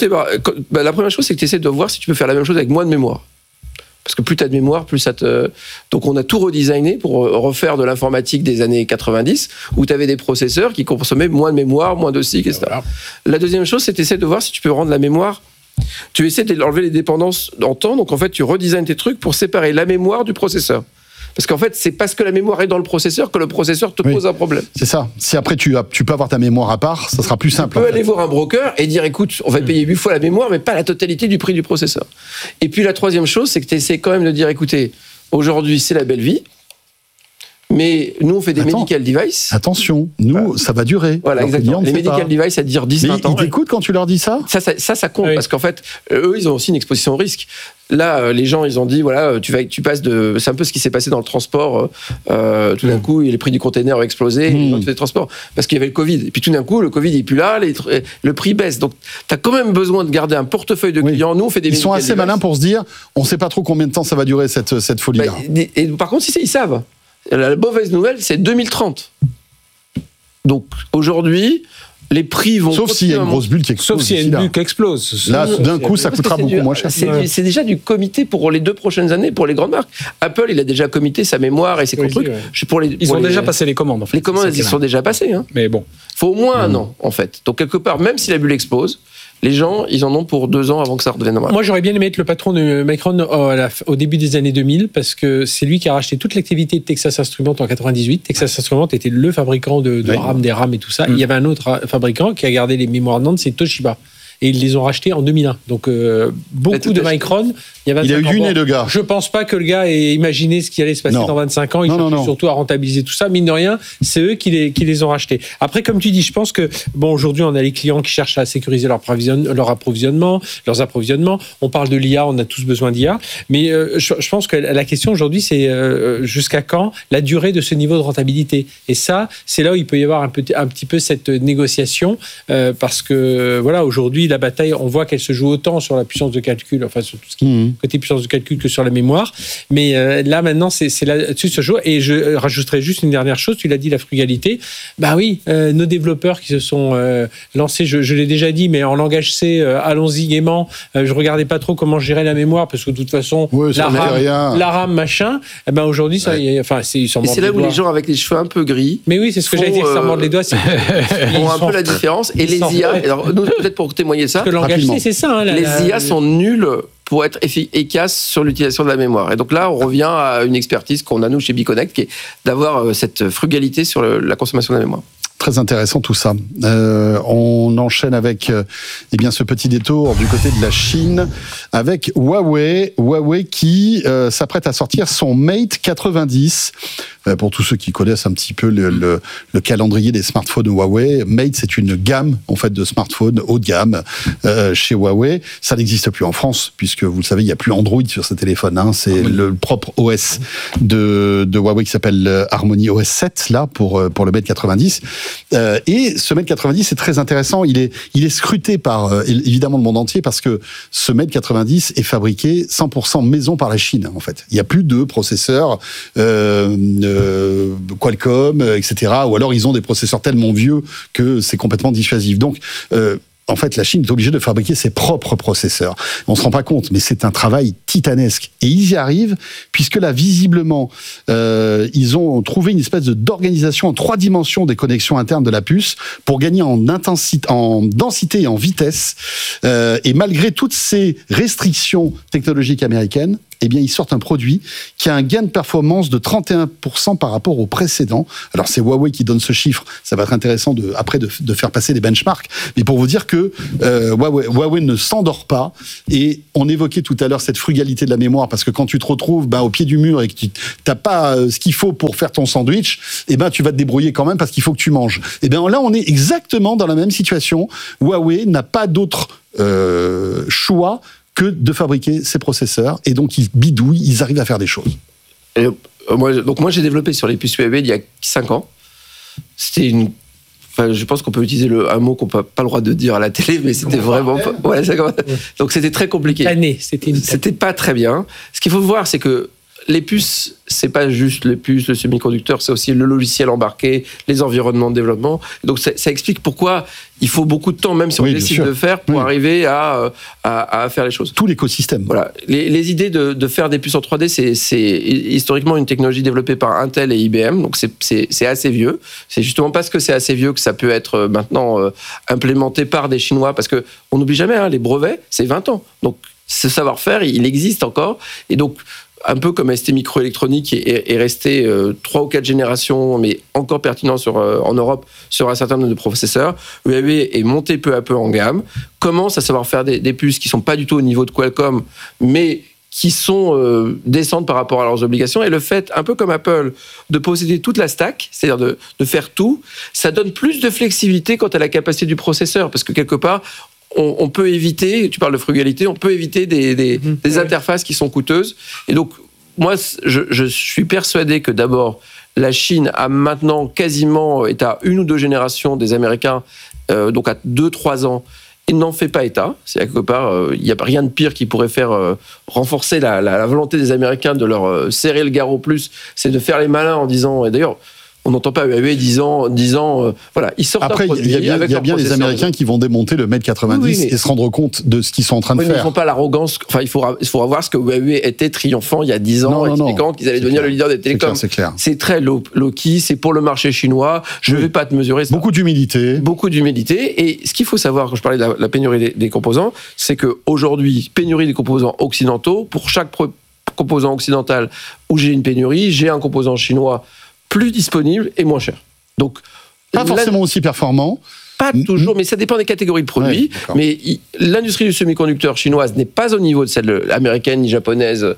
la première chose, c'est que tu essaies de voir si tu peux faire la même chose avec moins de mémoire. Parce que plus tu as de mémoire, plus ça te... Donc on a tout redesigné pour refaire de l'informatique des années 90, où tu avais des processeurs qui consommaient moins de mémoire, moins de cycles, etc. Voilà. La deuxième chose, c'est d'essayer de voir si tu peux rendre la mémoire... Tu essaies d'enlever les dépendances en temps, donc en fait tu redesignes tes trucs pour séparer la mémoire du processeur. Parce qu'en fait, c'est parce que la mémoire est dans le processeur que le processeur te pose un problème. C'est ça. Si après tu peux avoir ta mémoire à part, ça sera plus simple. Tu peux aller voir un broker et dire écoute, on va payer 8 fois la mémoire, mais pas la totalité du prix du processeur. Et puis la troisième chose, c'est que tu essaies quand même de dire écoutez, aujourd'hui c'est la belle vie, mais nous on fait des medical devices. Attention, nous ça va durer. Voilà, exactement. Les medical devices, ça dire 10-20 ans. Ils t'écoutent quand tu leur dis ça ? Ça compte, parce qu'en fait, eux ils ont aussi une exposition au risque. Là, les gens, ils ont dit, voilà, tu passes de... C'est un peu ce qui s'est passé dans le transport. Tout d'un coup, les prix du container ont explosé, les gens faisaient des transports, parce qu'il y avait le Covid. Et puis tout d'un coup, le Covid n'est plus là, le prix baisse. Donc, tu as quand même besoin de garder un portefeuille de clients. Nous, on fait des... Ils sont assez malins pour se dire, on ne sait pas trop combien de temps ça va durer, cette folie-là. Et par contre, ils savent. La mauvaise nouvelle, c'est 2030. Donc, aujourd'hui... Les prix vont... Sauf s'il y a une grosse bulle qui explose. Sauf s'il y a une bulle qui explose. Là, d'un coup, ça coûtera beaucoup moins cher. C'est déjà du comité pour les 2 prochaines années, pour les grandes marques. Apple, il a déjà comité sa mémoire et ses trucs. Ils ont déjà passé les commandes, en fait. Les commandes, elles sont déjà passées. Hein. Mais bon. Il faut au moins 1 an, en fait. Donc, quelque part, même si la bulle explose, les gens, ils en ont pour 2 ans avant que ça redevienne normal. Moi, j'aurais bien aimé être le patron de Micron au début des années 2000, parce que c'est lui qui a racheté toute l'activité de Texas Instruments en 98. Texas Instruments était le fabricant de RAM, des RAM et tout ça. Il y avait un autre fabricant qui a gardé les mémoires NAND, c'est Toshiba. Et ils les ont rachetés en 2001. Donc, beaucoup de Micron. Il a eu du nez, le gars. Je pense pas que le gars ait imaginé ce qui allait se passer dans 25 ans. Il cherchait surtout à rentabiliser tout ça. Mine de rien, c'est eux qui les ont rachetés. Après, comme tu dis, je pense que, aujourd'hui, on a les clients qui cherchent à sécuriser leur approvisionnement, leurs approvisionnements. On parle de l'IA, on a tous besoin d'IA. Mais je pense que la question aujourd'hui, c'est jusqu'à quand la durée de ce niveau de rentabilité. Et ça, c'est là où il peut y avoir un petit peu cette négociation. Parce que, voilà, aujourd'hui, aujourd'hui, la bataille, on voit qu'elle se joue autant sur la puissance de calcul, enfin sur tout ce qui est côté puissance de calcul que sur la mémoire. Mais là, maintenant, c'est là-dessus se joue. Et je rajouterais juste une dernière chose. Tu l'as dit, la frugalité. Bah oui, nos développeurs qui se sont lancés, je l'ai déjà dit, mais en langage C, allons-y gaiement. Je regardais pas trop comment gérer la mémoire parce que de toute façon, la RAM, machin. Eh ben aujourd'hui, ça, enfin, ils s'en mordent les doigts. C'est là où les gens avec les cheveux un peu gris. Mais oui, c'est ce que j'allais dire. Ils s'en mordent les doigts. Ils font un peu la différence. Et les IA, alors nous, peut-être pour témoigner ça, le langage C, c'est ça. Hein, les IA sont nuls pour être efficace sur l'utilisation de la mémoire. Et donc là, on revient à une expertise qu'on a, nous, chez Biconnect, qui est d'avoir cette frugalité sur la consommation de la mémoire. Très intéressant tout ça. On enchaîne avec ce petit détour du côté de la Chine avec Huawei qui s'apprête à sortir son Mate 90. Pour tous ceux qui connaissent un petit peu le calendrier des smartphones Huawei, Mate, c'est une gamme en fait de smartphones haut de gamme chez Huawei. Ça n'existe plus en France puisque vous le savez, il n'y a plus Android sur ce téléphone. Hein. C'est le propre OS de Huawei qui s'appelle Harmony OS 7 là pour le Mate 90. Et ce Mate 90 est très intéressant. Il est scruté par évidemment le monde entier parce que ce Mate 90 est fabriqué 100% maison par la Chine en fait. Il n'y a plus de processeurs Qualcomm, etc. Ou alors ils ont des processeurs tellement vieux que c'est complètement dissuasif. Donc en fait, la Chine est obligée de fabriquer ses propres processeurs. On se rend pas compte, mais c'est un travail titanesque. Et ils y arrivent, puisque là, visiblement, ils ont trouvé une espèce d'organisation en 3 dimensions des connexions internes de la puce pour gagner en densité et en vitesse. Et malgré toutes ces restrictions technologiques américaines, eh bien, ils sortent un produit qui a un gain de performance de 31% par rapport au précédent. Alors, c'est Huawei qui donne ce chiffre. Ça va être intéressant après de faire passer les benchmarks. Mais pour vous dire que Huawei ne s'endort pas. Et on évoquait tout à l'heure cette frugalité de la mémoire, parce que quand tu te retrouves au pied du mur et que tu n'as pas ce qu'il faut pour faire ton sandwich, eh ben, tu vas te débrouiller quand même parce qu'il faut que tu manges. Eh bien, là, on est exactement dans la même situation. Huawei n'a pas d'autre choix que de fabriquer ces processeurs, et donc ils bidouillent, ils arrivent à faire des choses. Et moi j'ai développé sur les puces Huawei il y a 5 ans. C'était je pense qu'on peut utiliser un mot qu'on n'a pas le droit de dire à la télé, mais c'était vraiment pas... Donc c'était très compliqué. C'était pas très bien. Ce qu'il faut voir, c'est que les puces, c'est pas juste les puces, le semi-conducteur, c'est aussi le logiciel embarqué, les environnements de développement. Donc ça explique pourquoi il faut beaucoup de temps, même si on décide de faire, pour arriver à faire les choses. Tout l'écosystème. Voilà. Les idées de faire des puces en 3D, c'est historiquement une technologie développée par Intel et IBM, donc c'est assez vieux. C'est justement parce que c'est assez vieux que ça peut être maintenant implémenté par des Chinois, parce que on n'oublie jamais, les brevets, c'est 20 ans. Donc ce savoir-faire, il existe encore. Et donc, un peu comme ST Microélectronique est resté 3 ou 4 générations, mais encore pertinent en Europe sur un certain nombre de processeurs. Huawei est monté peu à peu en gamme, commence à savoir faire des puces qui ne sont pas du tout au niveau de Qualcomm, mais qui sont décentes par rapport à leurs obligations. Et le fait, un peu comme Apple, de posséder toute la stack, c'est-à-dire de faire tout, ça donne plus de flexibilité quant à la capacité du processeur, parce que quelque part, on peut éviter, tu parles de frugalité, on peut éviter des interfaces qui sont coûteuses. Et donc, moi, je suis persuadé que d'abord, la Chine a maintenant quasiment est à 1 ou 2 générations des Américains, donc à 2-3 ans, et n'en fait pas état. C'est quelque part, il n'y a rien de pire qui pourrait faire renforcer la volonté des Américains de leur serrer le garrot plus, c'est de faire les malins en disant, et d'ailleurs, on n'entend pas Huawei disant voilà, ils sortent après, un produit. Il y a bien les Américains qui vont démonter le Mate 90 et se rendre compte de ce qu'ils sont en train de faire. Ils ne font pas l'arrogance. Enfin, il faudra voir ce que Huawei était triomphant il y a 10 ans, expliquant qu'ils allaient devenir le leader des télécoms. C'est clair. C'est très low-key, c'est pour le marché chinois. Je ne vais pas te mesurer ça. Beaucoup d'humilité. Et ce qu'il faut savoir, quand je parlais de la pénurie des composants, c'est qu'aujourd'hui, pénurie des composants occidentaux, pour chaque composant occidental où j'ai une pénurie, j'ai un composant chinois plus disponible et moins cher. Donc, pas forcément aussi performant. Pas toujours, mais ça dépend des catégories de produits. Mais l'industrie du semi-conducteur chinoise n'est pas au niveau de celle américaine ni japonaise.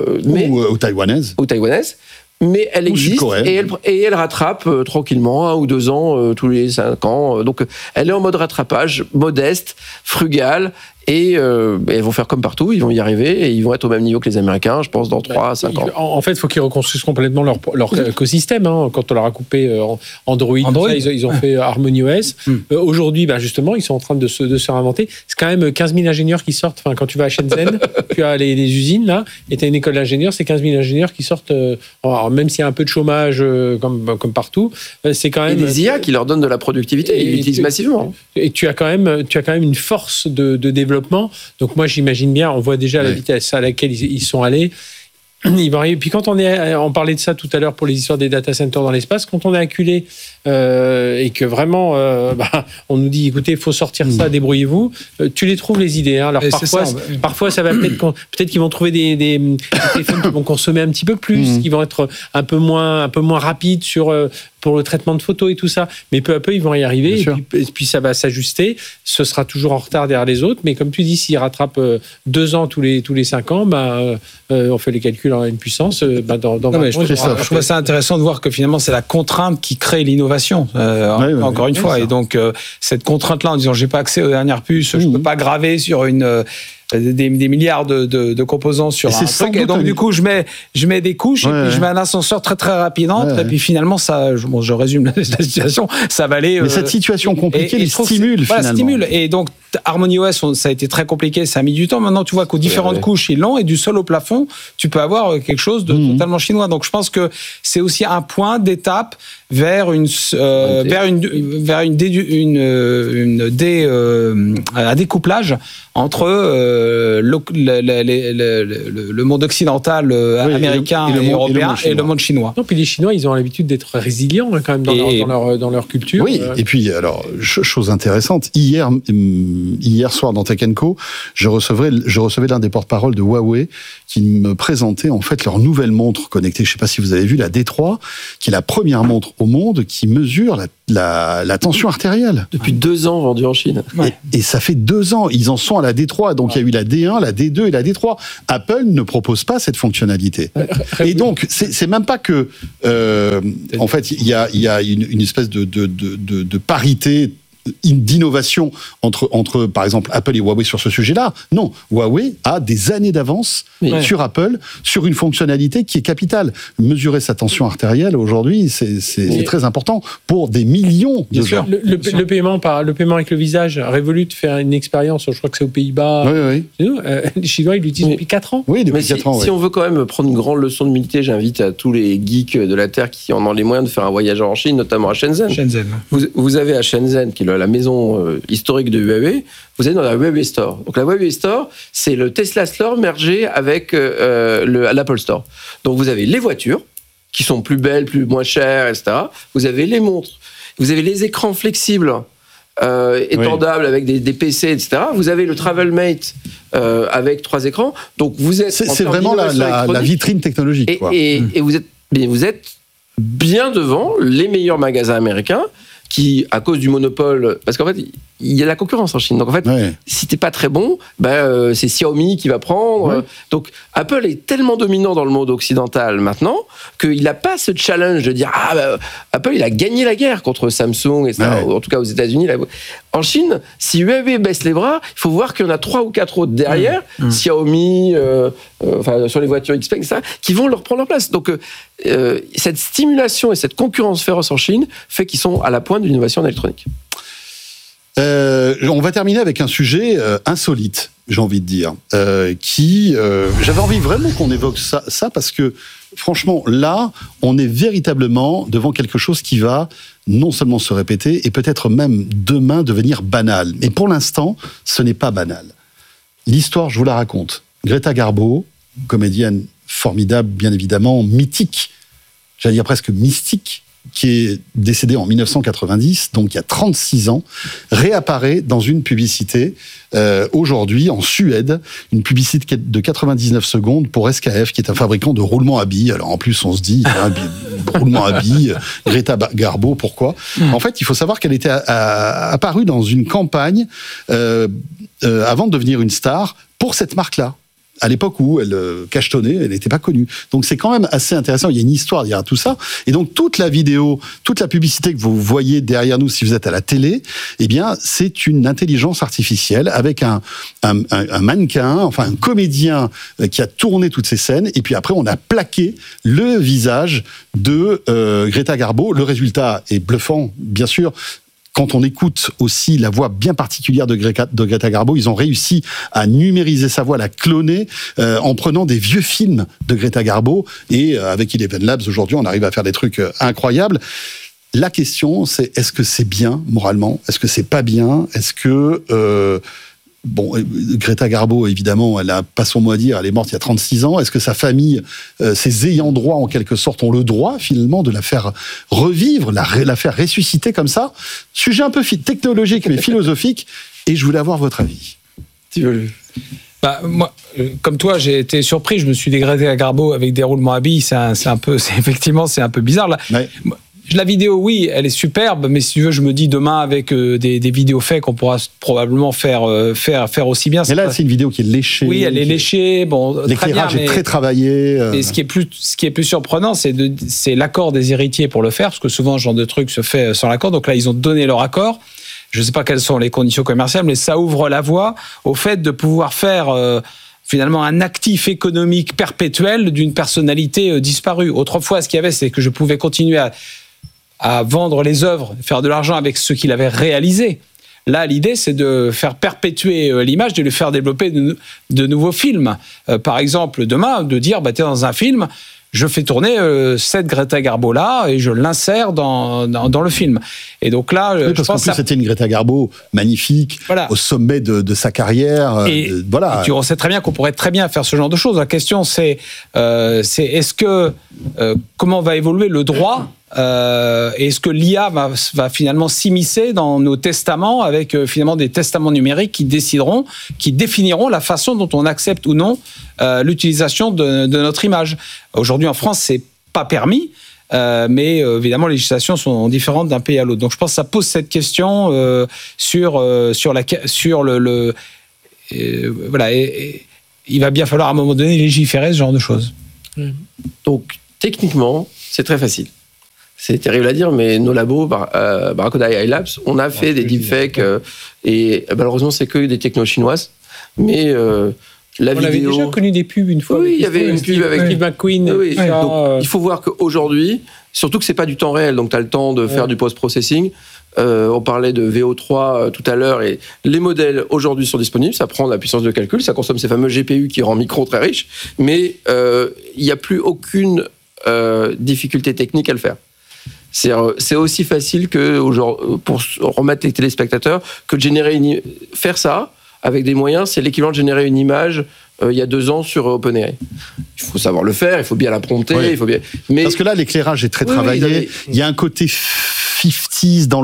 Ou taïwanaise. Mais elle existe et elle rattrape tranquillement 1 ou 2 ans tous les 5 ans. Donc elle est en mode rattrapage, modeste, frugal, Et ils vont faire comme partout, ils vont y arriver et ils vont être au même niveau que les Américains, je pense, dans 3 à 5 ans. En fait, il faut qu'ils reconstruisent complètement leur écosystème. Quand on leur a coupé Android. Ça, ils ont fait HarmonyOS. Aujourd'hui, justement, ils sont en train de se réinventer. C'est quand même 15 000 ingénieurs qui sortent. Enfin, quand tu vas à Shenzhen, tu as les usines là, et tu as une école d'ingénieurs, c'est 15 000 ingénieurs qui sortent. Alors, même s'il y a un peu de chômage comme partout, c'est quand même. Et des IA qui leur donnent de la productivité, ils l'utilisent massivement. Et tu as quand même une force de développement. Donc moi j'imagine bien, on voit déjà la vitesse à laquelle ils sont allés. Puis quand on parlait de ça tout à l'heure pour les histoires des data centers dans l'espace, quand on est acculé et que vraiment on nous dit écoutez, il faut sortir ça, débrouillez-vous, tu les trouves les idées. Alors parfois ça va peut-être qu'ils vont trouver des téléphones qui vont consommer un petit peu plus, qui vont être un peu moins rapides pour le traitement de photos et tout ça, mais peu à peu ils vont y arriver et puis ça va s'ajuster. Ce sera toujours en retard derrière les autres, mais comme tu dis, s'ils rattrapent 2 ans tous les 5 ans, on fait les calculs en une puissance. Je trouve ça intéressant de voir que finalement c'est la contrainte qui crée l'innovation. Encore une fois, et donc cette contrainte-là en disant j'ai pas accès aux dernières puces, je peux pas graver sur des milliards de composants sur un truc, et donc du coup je mets des couches et puis je mets un ascenseur très très rapidement et puis finalement ça, je résume la situation, ça va aller. Mais cette situation compliquée les stimule finalement. Stimule, et donc HarmonyOS, ça a été très compliqué, ça a mis du temps. Maintenant tu vois qu'aux différentes couches ils l'ont, et du sol au plafond tu peux avoir quelque chose de totalement chinois. Donc je pense que c'est aussi un point d'étape vers un découplage entre le monde occidental américain et européen et le monde chinois. Non, puis les Chinois, ils ont l'habitude d'être résilients quand même dans leur culture. Oui, et puis alors chose intéressante, hier soir dans Tech & Co, je recevais l'un des porte-parole de Huawei qui me présentait en fait leur nouvelle montre connectée. Je ne sais pas si vous avez vu la D3, qui est la première montre au monde qui mesure la tension artérielle. Depuis 2 ans vendue en Chine. Et ça fait 2 ans. Ils en sont à la D3. Donc, il y a eu la D1, la D2 et la D3. Apple ne propose pas cette fonctionnalité. Et donc, c'est même pas que... en fait, il y a une espèce de parité d'innovation entre, par exemple, Apple et Huawei sur ce sujet-là. Non, Huawei a des années d'avance sur Apple, sur une fonctionnalité qui est capitale. Mesurer sa tension artérielle, aujourd'hui, c'est très important pour des millions de gens. Le paiement avec le visage, Revolut fait une expérience, je crois que c'est aux Pays-Bas. Les Chinois, ils l'utilisent depuis 4 ans. Oui, depuis 4 ans. Si on veut quand même prendre une grande leçon d'humilité, j'invite à tous les geeks de la Terre qui en ont les moyens de faire un voyage en Chine, notamment à Shenzhen. Vous avez à Shenzhen, qui est la maison historique de Huawei, vous êtes dans la Huawei Store. Donc la Huawei Store, c'est le Tesla Store mergé avec l'Apple Store. Donc vous avez les voitures, qui sont plus belles, moins chères, etc. Vous avez les montres. Vous avez les écrans flexibles, étendables avec des PC, etc. Vous avez le TravelMate avec 3 écrans. Donc vous êtes... C'est vraiment la vitrine technologique. Et vous êtes bien devant les meilleurs magasins américains qui, à cause du monopole, parce qu'en fait, il y a la concurrence en Chine. Donc en fait, si t'es pas très bon, c'est Xiaomi qui va prendre. Donc Apple est tellement dominant dans le monde occidental maintenant qu'il n'a pas ce challenge de dire Apple il a gagné la guerre contre Samsung, etc. En tout cas aux États-Unis. En Chine, si Huawei baisse les bras, il faut voir qu'il y en a 3 ou 4 autres derrière, Xiaomi, sur les voitures XPeng, etc., qui vont leur prendre leur place. Donc cette stimulation et cette concurrence féroce en Chine fait qu'ils sont à la pointe de l'innovation en électronique. On va terminer avec un sujet insolite, j'ai envie de dire, j'avais envie vraiment qu'on évoque ça parce que franchement là, on est véritablement devant quelque chose qui va non seulement se répéter et peut-être même demain devenir banal. Mais pour l'instant, ce n'est pas banal. L'histoire, je vous la raconte. Greta Garbo, comédienne formidable, bien évidemment, mythique, j'allais dire presque mystique, qui est décédée en 1990, donc il y a 36 ans, réapparaît dans une publicité aujourd'hui en Suède, une publicité de 99 secondes pour SKF, qui est un fabricant de roulements à billes. Alors en plus, on se dit, roulement à billes, Greta Garbo, pourquoi ? En fait, il faut savoir qu'elle était apparue dans une campagne avant de devenir une star pour cette marque-là. à l'époque où elle cachetonnait, elle n'était pas connue. Donc c'est quand même assez intéressant. Il y a une histoire derrière tout ça. Et donc toute la vidéo, toute la publicité que vous voyez derrière nous, si vous êtes à la télé, eh bien c'est une intelligence artificielle avec un mannequin, enfin un comédien qui a tourné toutes ces scènes. Et puis après, on a plaqué le visage de Greta Garbo. Le résultat est bluffant, bien sûr. Quand on écoute aussi la voix bien particulière de Greta Garbo, ils ont réussi à numériser sa voix, à la cloner en prenant des vieux films de Greta Garbo. Et avec Eleven Labs, aujourd'hui, on arrive à faire des trucs incroyables. La question, c'est est-ce que c'est bien moralement ? Est-ce que c'est pas bien ? Est-ce que... Greta Garbo, évidemment, elle n'a pas son mot à dire, elle est morte il y a 36 ans. Est-ce que sa famille, ses ayants droit, en quelque sorte, ont le droit, finalement, de la faire revivre, la faire ressusciter comme ça ? Sujet un peu technologique, mais philosophique, et je voulais avoir votre avis. Moi, comme toi, j'ai été surpris. Je me suis dégradé à Garbo avec des roulements à billes. Effectivement, c'est un peu bizarre. Là. Ouais. La vidéo, oui, elle est superbe, mais si tu veux, je me dis demain avec des vidéos fake, on pourra probablement faire aussi bien. Mais là, c'est une vidéo qui est léchée. Oui, elle est léchée. Bon, l'éclairage est très travaillé. Et ce qui est plus surprenant, c'est l'accord des héritiers pour le faire, parce que souvent, ce genre de truc se fait sans l'accord. Donc là, ils ont donné leur accord. Je ne sais pas quelles sont les conditions commerciales, mais ça ouvre la voie au fait de pouvoir faire finalement un actif économique perpétuel d'une personnalité disparue. Autrefois, ce qu'il y avait, c'est que je pouvais continuer à vendre les œuvres, faire de l'argent avec ce qu'il avait réalisé. Là, l'idée, c'est de faire perpétuer l'image, de lui faire développer de nouveaux films. Par exemple, demain, de dire, t'es dans un film, je fais tourner cette Greta Garbo-là et je l'insère dans le film. Et donc là, oui, parce qu'en plus, c'était une Greta Garbo magnifique, voilà, au sommet de sa carrière. Et tu sais très bien qu'on pourrait très bien faire ce genre de choses. La question, c'est est-ce que comment va évoluer le droit ? Est-ce que l'IA va finalement s'immiscer dans nos testaments avec finalement des testaments numériques qui définiront la façon dont on accepte ou non l'utilisation de notre image. Aujourd'hui en France, c'est pas permis, mais évidemment les législations sont différentes d'un pays à l'autre. Donc je pense que ça pose cette question voilà. Et il va bien falloir à un moment donné légiférer ce genre de choses. Donc techniquement, c'est très facile. C'est terrible à dire, mais nos labos, Barracuda AI Labs, on a fait des deepfakes et malheureusement, c'est que des technos chinoises. Mais la vidéo... On avait déjà connu des pubs une fois. Oui, il y avait une pub avec Steve McQueen. Oui. Donc, il faut voir qu'aujourd'hui, surtout que c'est pas du temps réel, donc tu as le temps de faire du post-processing. On parlait de VO3 tout à l'heure, et les modèles aujourd'hui sont disponibles, ça prend de la puissance de calcul, ça consomme ces fameux GPU qui rend micro très riche, mais il n'y a plus aucune difficulté technique à le faire. C'est aussi facile que, pour remettre les téléspectateurs, que de faire ça avec des moyens, c'est l'équivalent de générer une image il y a 2 ans sur OpenAI. Il faut savoir le faire, il faut bien la prompter, mais parce que là l'éclairage est très travaillé, il y a un côté 50s dans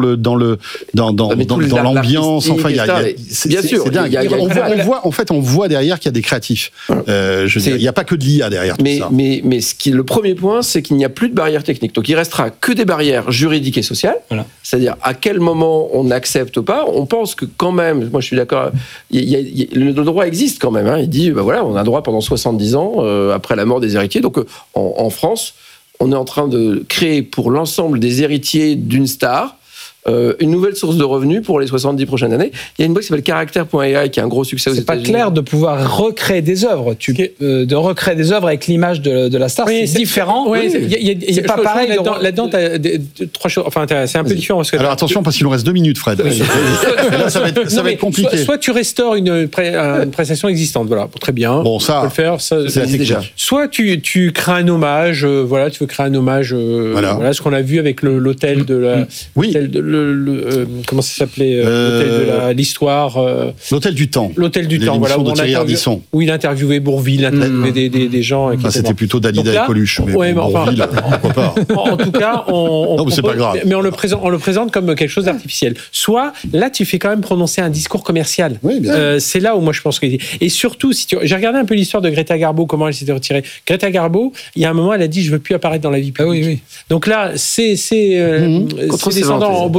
l'ambiance, enfin bien sûr, c'est dingue. On voit derrière qu'il y a des créatifs. Il n'y a pas que de l'IA derrière tout ça. Mais le premier point, c'est qu'il n'y a plus de barrières techniques. Donc il restera que des barrières juridiques et sociales. Voilà. C'est-à-dire à quel moment on n'accepte pas. On pense que quand même, moi je suis d'accord, le droit existe quand même. Hein. Il dit on a droit pendant 70 ans après la mort des héritiers. Donc en France, on est en train de créer pour l'ensemble des héritiers d'une star une nouvelle source de revenus pour les 70 prochaines années. Il y a une boîte qui s'appelle Character.ai qui a un gros succès aux États-Unis. C'est pas clair de pouvoir recréer des œuvres. De recréer des œuvres avec l'image de la star, c'est différent. C'est pas pareil. Là-dedans, t'as 3 choses. Enfin, c'est un peu différent. Parce que alors attention, parce qu'il nous reste 2 minutes, Fred. Là, ça va être compliqué. Soit tu restaures une prestation existante. Voilà, très bien. Bon, ça, le faire, c'est déjà. Soit tu crées un hommage. Tu veux créer un hommage. Voilà, ce qu'on a vu avec l'hôtel de la. Oui. Comment ça s'appelait l'hôtel de l'histoire l'hôtel du temps. L'hôtel du temps, voilà, où il interviewait Bourvil, il interviewait des gens. C'était plutôt Dalida et Coluche, mais Bourvil, pourquoi pas. En tout cas, c'est pas grave. Mais on le présente comme quelque chose d'artificiel. Soit, là, tu fais quand même prononcer un discours commercial. Oui, bien. C'est là où moi je pense que... Et surtout, j'ai regardé un peu l'histoire de Greta Garbo, comment elle s'était retirée. Greta Garbo, il y a un moment, elle a dit « Je veux plus apparaître dans la vie publique ». Oui. Donc là, c'est descendant en beau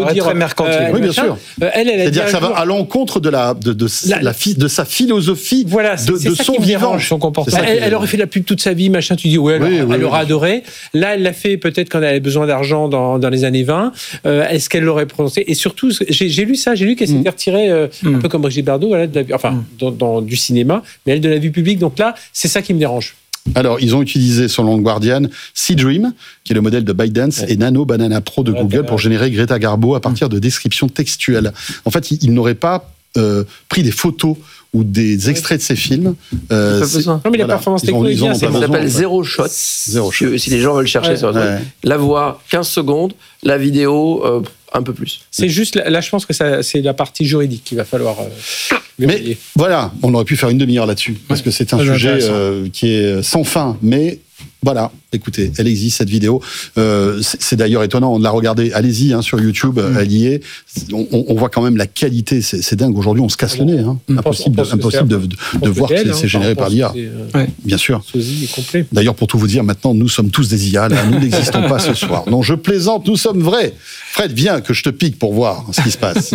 dire très mercantile. Oui, bien sûr. C'est-à-dire que ça va à l'encontre de sa philosophie, de son vivant, son comportement. Elle aurait fait de la pub toute sa vie, machin. Tu dis elle aura adoré. Là, elle l'a fait peut-être quand elle avait besoin d'argent dans les années 20. Est-ce qu'elle l'aurait prononcé? Et surtout, j'ai lu qu'elle s'était retirée un peu comme Brigitte Bardot, dans du cinéma, mais elle de la vie publique. Donc là, c'est ça qui me dérange. Alors, ils ont utilisé, selon le Guardian, Seedream, qui est le modèle de ByteDance, et Nano Banana Pro de Google pour générer Greta Garbo à partir de descriptions textuelles. En fait, ils n'auraient pas pris des photos ou des extraits de ces films. Non, mais la performance technologique, ça s'appelle Zero Shot. Si les gens veulent chercher sur la voix, 15 secondes, la vidéo, un peu plus. C'est juste, là, je pense que c'est la partie juridique qu'il va falloir... Mais voilà, on aurait pu faire une demi-heure là-dessus, parce que c'est un sujet qui est sans fin. Mais voilà, écoutez, elle existe, cette vidéo. C'est d'ailleurs étonnant, on l'a regardée. Allez-y, sur YouTube, elle y est. On voit quand même la qualité, c'est dingue. Aujourd'hui, on se casse le nez. Impossible de voir que c'est généré par l'IA. Bien sûr. D'ailleurs, pour tout vous dire, maintenant, nous sommes tous des IA. Là, nous n'existons pas ce soir. Non, je plaisante, nous sommes vrais. Fred, viens que je te pique pour voir ce qui se passe.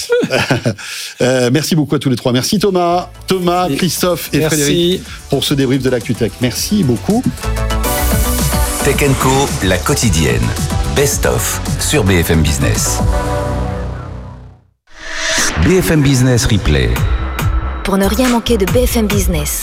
Merci beaucoup à tous les trois. Merci Thomas, Christophe et Frédéric pour ce débrief de l'ActuTech. Merci beaucoup. Tech & Co, la quotidienne. Best of sur BFM Business. BFM Business Replay. Pour ne rien manquer de BFM Business.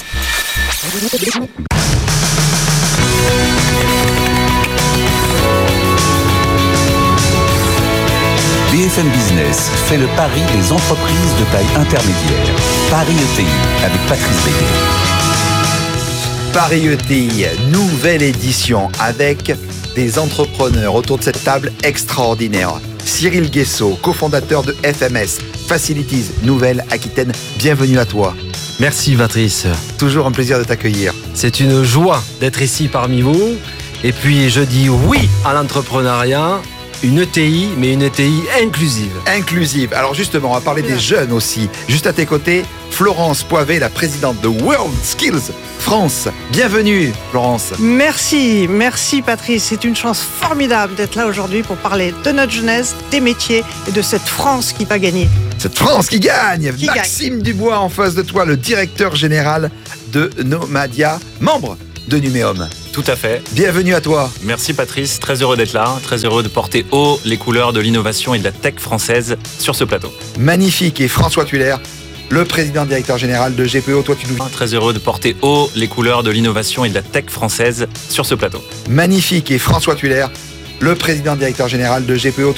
BFM Business fait le pari des entreprises de taille intermédiaire. Paris ETI avec Patrice Béguet. Paris ETI, nouvelle édition avec des entrepreneurs autour de cette table extraordinaire. Cyril Guessot, cofondateur de FMS, Facilities Nouvelle-Aquitaine, bienvenue à toi. Merci Patrice. Toujours un plaisir de t'accueillir. C'est une joie d'être ici parmi vous. Et puis je dis oui à l'entrepreneuriat. Une ETI, mais une ETI inclusive. Inclusive. Alors justement, on va parler des jeunes aussi. Juste à tes côtés, Florence Poivet, la présidente de World Skills France. Bienvenue, Florence. Merci Patrice. C'est une chance formidable d'être là aujourd'hui pour parler de notre jeunesse, des métiers et de cette France qui va gagner. Cette France qui gagne. Maxime Dubois en face de toi, le directeur général de Nomadia, membre de Numéum. Tout à fait. Bienvenue à toi. Merci Patrice, très heureux d'être là, très heureux de porter haut les couleurs de l'innovation et de la tech française sur ce plateau. Magnifique. Et François Tuller, le président directeur général de GPO, toi tu nous... Très heureux de porter haut les couleurs de l'innovation et de la tech française sur ce plateau. Magnifique. Et François Tuller, le président directeur général de GPO,